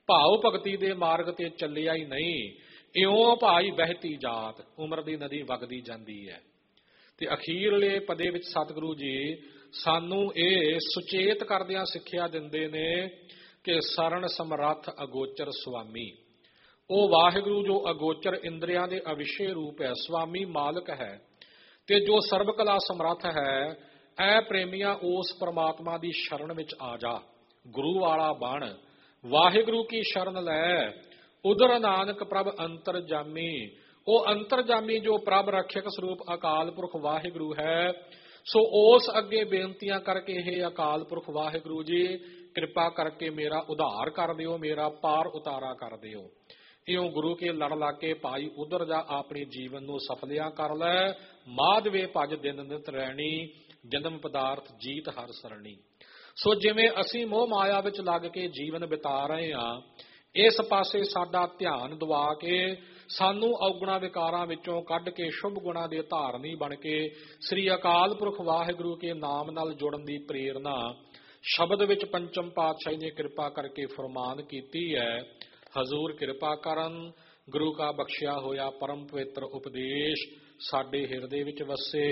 ਭਾਉ ਭਗਤੀ ਦੇ ਮਾਰਗ ਤੇ ਚੱਲਿਆ ਹੀ ਨਹੀਂ, ਇਉਂ ਭਾਈ ਬਹਿਤੀ ਜਾਤ, ਉਮਰ ਦੀ ਨਦੀ ਵਗਦੀ ਜਾਂਦੀ ਹੈ। ਤੇ ਅਖੀਰਲੇ ਪਦੇ ਵਿੱਚ ਸਤਿਗੁਰੂ ਜੀ ਸਾਨੂੰ ਇਹ ਸੁਚੇਤ ਕਰਦਿਆਂ ਸਿੱਖਿਆ ਦਿੰਦੇ ਨੇ ਕਿ ਸਰਣ ਸਮਰੱਥ ਅਗੋਚਰ ਸੁਆਮੀ, ਉਹ ਵਾਹਿਗੁਰੂ ਜੋ ਅਗੋਚਰ ਇੰਦਰੀਆਂ ਦੇ ਅਵਿਸ਼ੇ ਰੂਪ ਹੈ, ਸੁਆਮੀ ਮਾਲਕ ਹੈ, ਤੇ ਜੋ ਸਰਬ ਕਲਾ ਸਮਰੱਥ ਹੈ, ਐ ਪ੍ਰੇਮੀਆਂ ਉਸ ਪਰਮਾਤਮਾ ਦੀ ਸ਼ਰਨ ਵਿੱਚ ਆ ਜਾ, ਗੁਰੂ ਵਾਲਾ ਬਣ, ਵਾਹਿਗੁਰੂ ਕੀ ਸ਼ਰਨ ਲੈ, ਉਦਰ ਨਾਨਕ ਪ੍ਰਭ ਅੰਤਰਜਾਮੀ, ਉਹ ਅੰਤਰਜਾਮੀ ਜੋ ਪ੍ਰਭ ਰੱਖਿਅਕ ਸਰੂਪ ਅਕਾਲ ਪੁਰਖ ਵਾਹਿਗੁਰੂ ਹੈ। ਸੋ ਉਸ ਅੱਗੇ ਬੇਨਤੀਆਂ ਕਰਕੇ, ਇਹ ਅਕਾਲ ਪੁਰਖ ਵਾਹਿਗੁਰੂ ਜੀ ਕਿਰਪਾ ਕਰਕੇ ਮੇਰਾ ਉਧਾਰ ਕਰ ਦਿਓ, ਮੇਰਾ ਪਾਰ ਉਤਾਰਾ ਕਰ ਦਿਓ। ਇਉਂ ਗੁਰੂ ਕੇ ਲੜ ਲਾ ਕੇ ਭਾਈ ਉਧਰ ਜਾ ਆਪਣੇ ਜੀਵਨ ਨੂੰ ਸਫਲਿਆ ਕਰ ਲੈ, ਮਾਧਵੇ ਭਜ ਦਿਨ ਨਿਤ ਰਹਿਣੀ, ਜਨਮ ਪਦਾਰਥ ਜੀਤ ਹਰ ਸਰਣੀ। ਸੋ ਜਿਵੇਂ ਅਸੀਂ ਮੋਹ ਮਾਇਆ ਵਿੱਚ ਲੱਗ ਕੇ ਜੀਵਨ ਬਿਤਾ ਰਹੇ ਹਾਂ, ਇਸ ਪਾਸੇ ਸਾਡਾ ਧਿਆਨ ਦਵਾ ਕੇ ਸਾਨੂੰ ਔਗੁਣਾ ਵਿਕਾਰਾਂ ਵਿੱਚੋਂ ਕੱਢ ਕੇ ਸ਼ੁਭ ਗੁਣਾਂ ਦੇ ਧਾਰਨੀ ਬਣ ਕੇ ਸ੍ਰੀ ਅਕਾਲ ਪੁਰਖ ਵਾਹਿਗੁਰੂ ਕੇ ਨਾਮ ਨਾਲ ਜੁੜਨ ਦੀ ਪ੍ਰੇਰਨਾ ਸ਼ਬਦ ਵਿੱਚ ਪੰਚਮ ਪਾਤਸ਼ਾਹੀ ਨੇ ਕਿਰਪਾ ਕਰਕੇ ਫਰਮਾਨ ਕੀਤੀ ਹੈ। ਹਜ਼ੂਰ ਕਿਰਪਾ ਕਰਨ, ਗੁਰੂ ਕਾ ਬਖਸ਼ਿਆ ਹੋਇਆ ਪਰਮ ਪਵਿੱਤਰ ਉਪਦੇਸ਼ ਸਾਡੇ ਹਿਰਦੇ ਵਿੱਚ ਵਸੇ,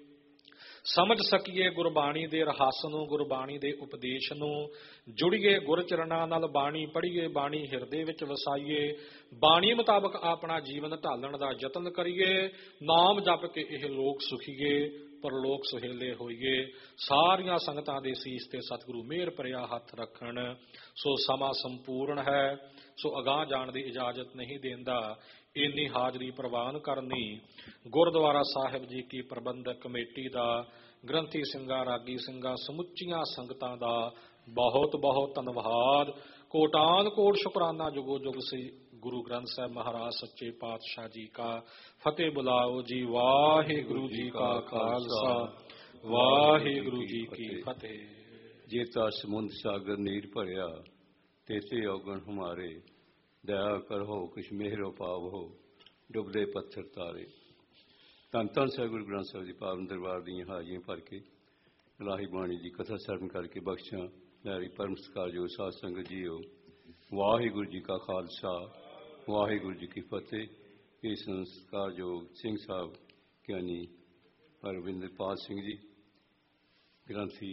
ਸਮਝ ਸਕੀਏ ਗੁਰਬਾਣੀ ਦੇ ਰਹੱਸ ਨੂੰ, ਗੁਰਬਾਣੀ ਦੇ ਉਪਦੇਸ਼ ਨੂੰ, ਜੁੜੀਏ ਗੁਰਚਰਨਾਂ ਨਾਲ, ਬਾਣੀ ਪੜ੍ਹੀਏ, ਬਾਣੀ ਹਿਰਦੇ ਵਿੱਚ ਵਸਾਈਏ, ਬਾਣੀ ਮੁਤਾਬਕ ਆਪਣਾ ਜੀਵਨ ਢਾਲਣ ਦਾ ਯਤਨ ਕਰੀਏ, ਨਾਮ ਜਪ ਕੇ ਇਹ ਲੋਕ ਸੁਖੀਏ, ਪਰਲੋਕ ਸੁਹੇਲੇ ਹੋਈਏ। ਸਾਰੀਆਂ ਸੰਗਤਾਂ ਦੇ ਸੀਸ ਤੇ ਸਤਿਗੁਰੂ ਮਿਹਰ ਭਰਿਆ ਹੱਥ ਰੱਖਣ। ਸੋ ਸਮਾਂ ਸੰਪੂਰਨ ਹੈ, ਸੋ ਅਗਾਂਹ ਜਾਣ ਦੀ ਇਜਾਜ਼ਤ ਨਹੀਂ ਦੇਂਦਾ। ਇੰਨੀ ਹਾਜ਼ਰੀ ਪ੍ਰਵਾਨ ਕਰਨੀ ਗੁਰਦੁਆਰਾ ਸਾਹਿਬ ਜੀ ਕੀ ਪ੍ਰਬੰਧਕ ਕਮੇਟੀ ਦਾ, ਗ੍ਰੰਥੀ ਸਿੰਘਾਂ, ਰਾਗੀ ਸਿੰਘਾਂ, ਸਮੁੱਚੀਆਂ ਸੰਗਤਾਂ ਦਾ ਬਹੁਤ ਬਹੁਤ ਧੰਨਵਾਦ। ਕੋਟਾਨ ਕੋਟ ਸ਼ੁਕਰਾਨਾ। ਜੁਗੋ ਜੁਗ ਸੇ ਗੁਰੂ ਗ੍ਰੰਥ ਸਾਹਿਬ ਮਹਾਰਾਜ ਸੱਚੇ ਪਾਤਸ਼ਾਹ ਜੀ का फतेह बुलाओ जी। वाहिगुरु जी का खालसा, वाहिगुरु जी की फतेह। जेता समुंद सागर नीर भरिया, तेते औगण हमारे, दया करहो किछ मेहरो पाव हो, डुबदे पत्थर तारे। धन धन ਸਾਹਿਬ ਗੁਰੂ ਗ੍ਰੰਥ ਸਾਹਿਬ ਦੀ ਪਾਵਨ ਦਰਬਾਰ ਦੀਆਂ ਹਾਜ਼ਰੀਆਂ ਭਰ ਕੇ ਇਲਾਹੀ ਬਾਣੀ ਦੀ ਕਥਾ ਸਰਵਣ ਕਰਕੇ ਬਖਸ਼ਾਂ ਪਿਆਰੀ ਪਰਮ ਸਤਿਕਾਰਯੋਗ ਸਾਧ ਸੰਗਤ ਜੀਓ। ਵਾਹਿਗੁਰੂ ਜੀ ਕਾ ਖਾਲਸਾ, ਵਾਹਿਗੁਰੂ ਜੀ ਕੀ ਫਤਿਹ। ਇਸ ਸਤਿਕਾਰਯੋਗ ਸਿੰਘ ਸਾਹਿਬ ਗਿਆਨੀ ਹਰਵਿੰਦਰਪਾਲ ਸਿੰਘ ਜੀ, ਗ੍ਰੰਥੀ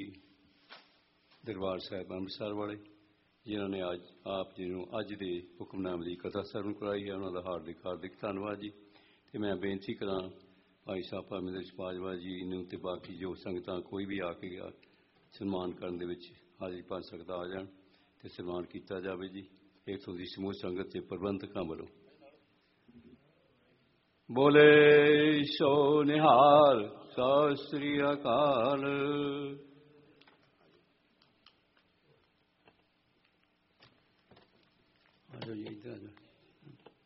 ਦਰਬਾਰ ਸਾਹਿਬ ਅੰਮ੍ਰਿਤਸਰ ਵਾਲੇ, ਜਿਨ੍ਹਾਂ ਨੇ ਅੱਜ ਆਪ ਜੀ ਨੂੰ ਅੱਜ ਦੇ ਹੁਕਮਨਾਮੇ ਦੀ ਕਥਾ ਸਰਵਣ ਕਰਾਈ ਹੈ, ਉਹਨਾਂ ਦਾ ਹਾਰਦਿਕ ਹਾਰਦਿਕ ਧੰਨਵਾਦ ਜੀ। ਅਤੇ ਮੈਂ ਬੇਨਤੀ ਕਰਾਂ ਭਾਈ ਸਾਹਿਬ ਪਰਮਿੰਦਰ ਪਾਜਵਾ ਜੀ ਨੂੰ ਅਤੇ ਬਾਕੀ ਜੋ ਸੰਗਤਾਂ ਕੋਈ ਵੀ ਆ ਕੇ ਸਨਮਾਨ ਕਰਨ ਦੇ ਵਿੱਚ ਹਾਜ਼ਰੀ ਭਰ ਸਕਦਾ ਆ ਜਾਣ ਅਤੇ ਸਨਮਾਨ ਕੀਤਾ ਜਾਵੇ ਜੀ ਇੱਥੋਂ ਦੀ ਸਮੂਹ ਸੰਗਤ ਅਤੇ ਪ੍ਰਬੰਧਕਾਂ ਵੱਲੋਂ। ਬੋਲੇ ਸੋ ਨਿਹਾਲ, ਸਤਿ ਸ੍ਰੀ ਅਕਾਲ। ਆ ਜਾਓ ਜੀ, ਇੱਧਰ ਆ ਜਾਓ।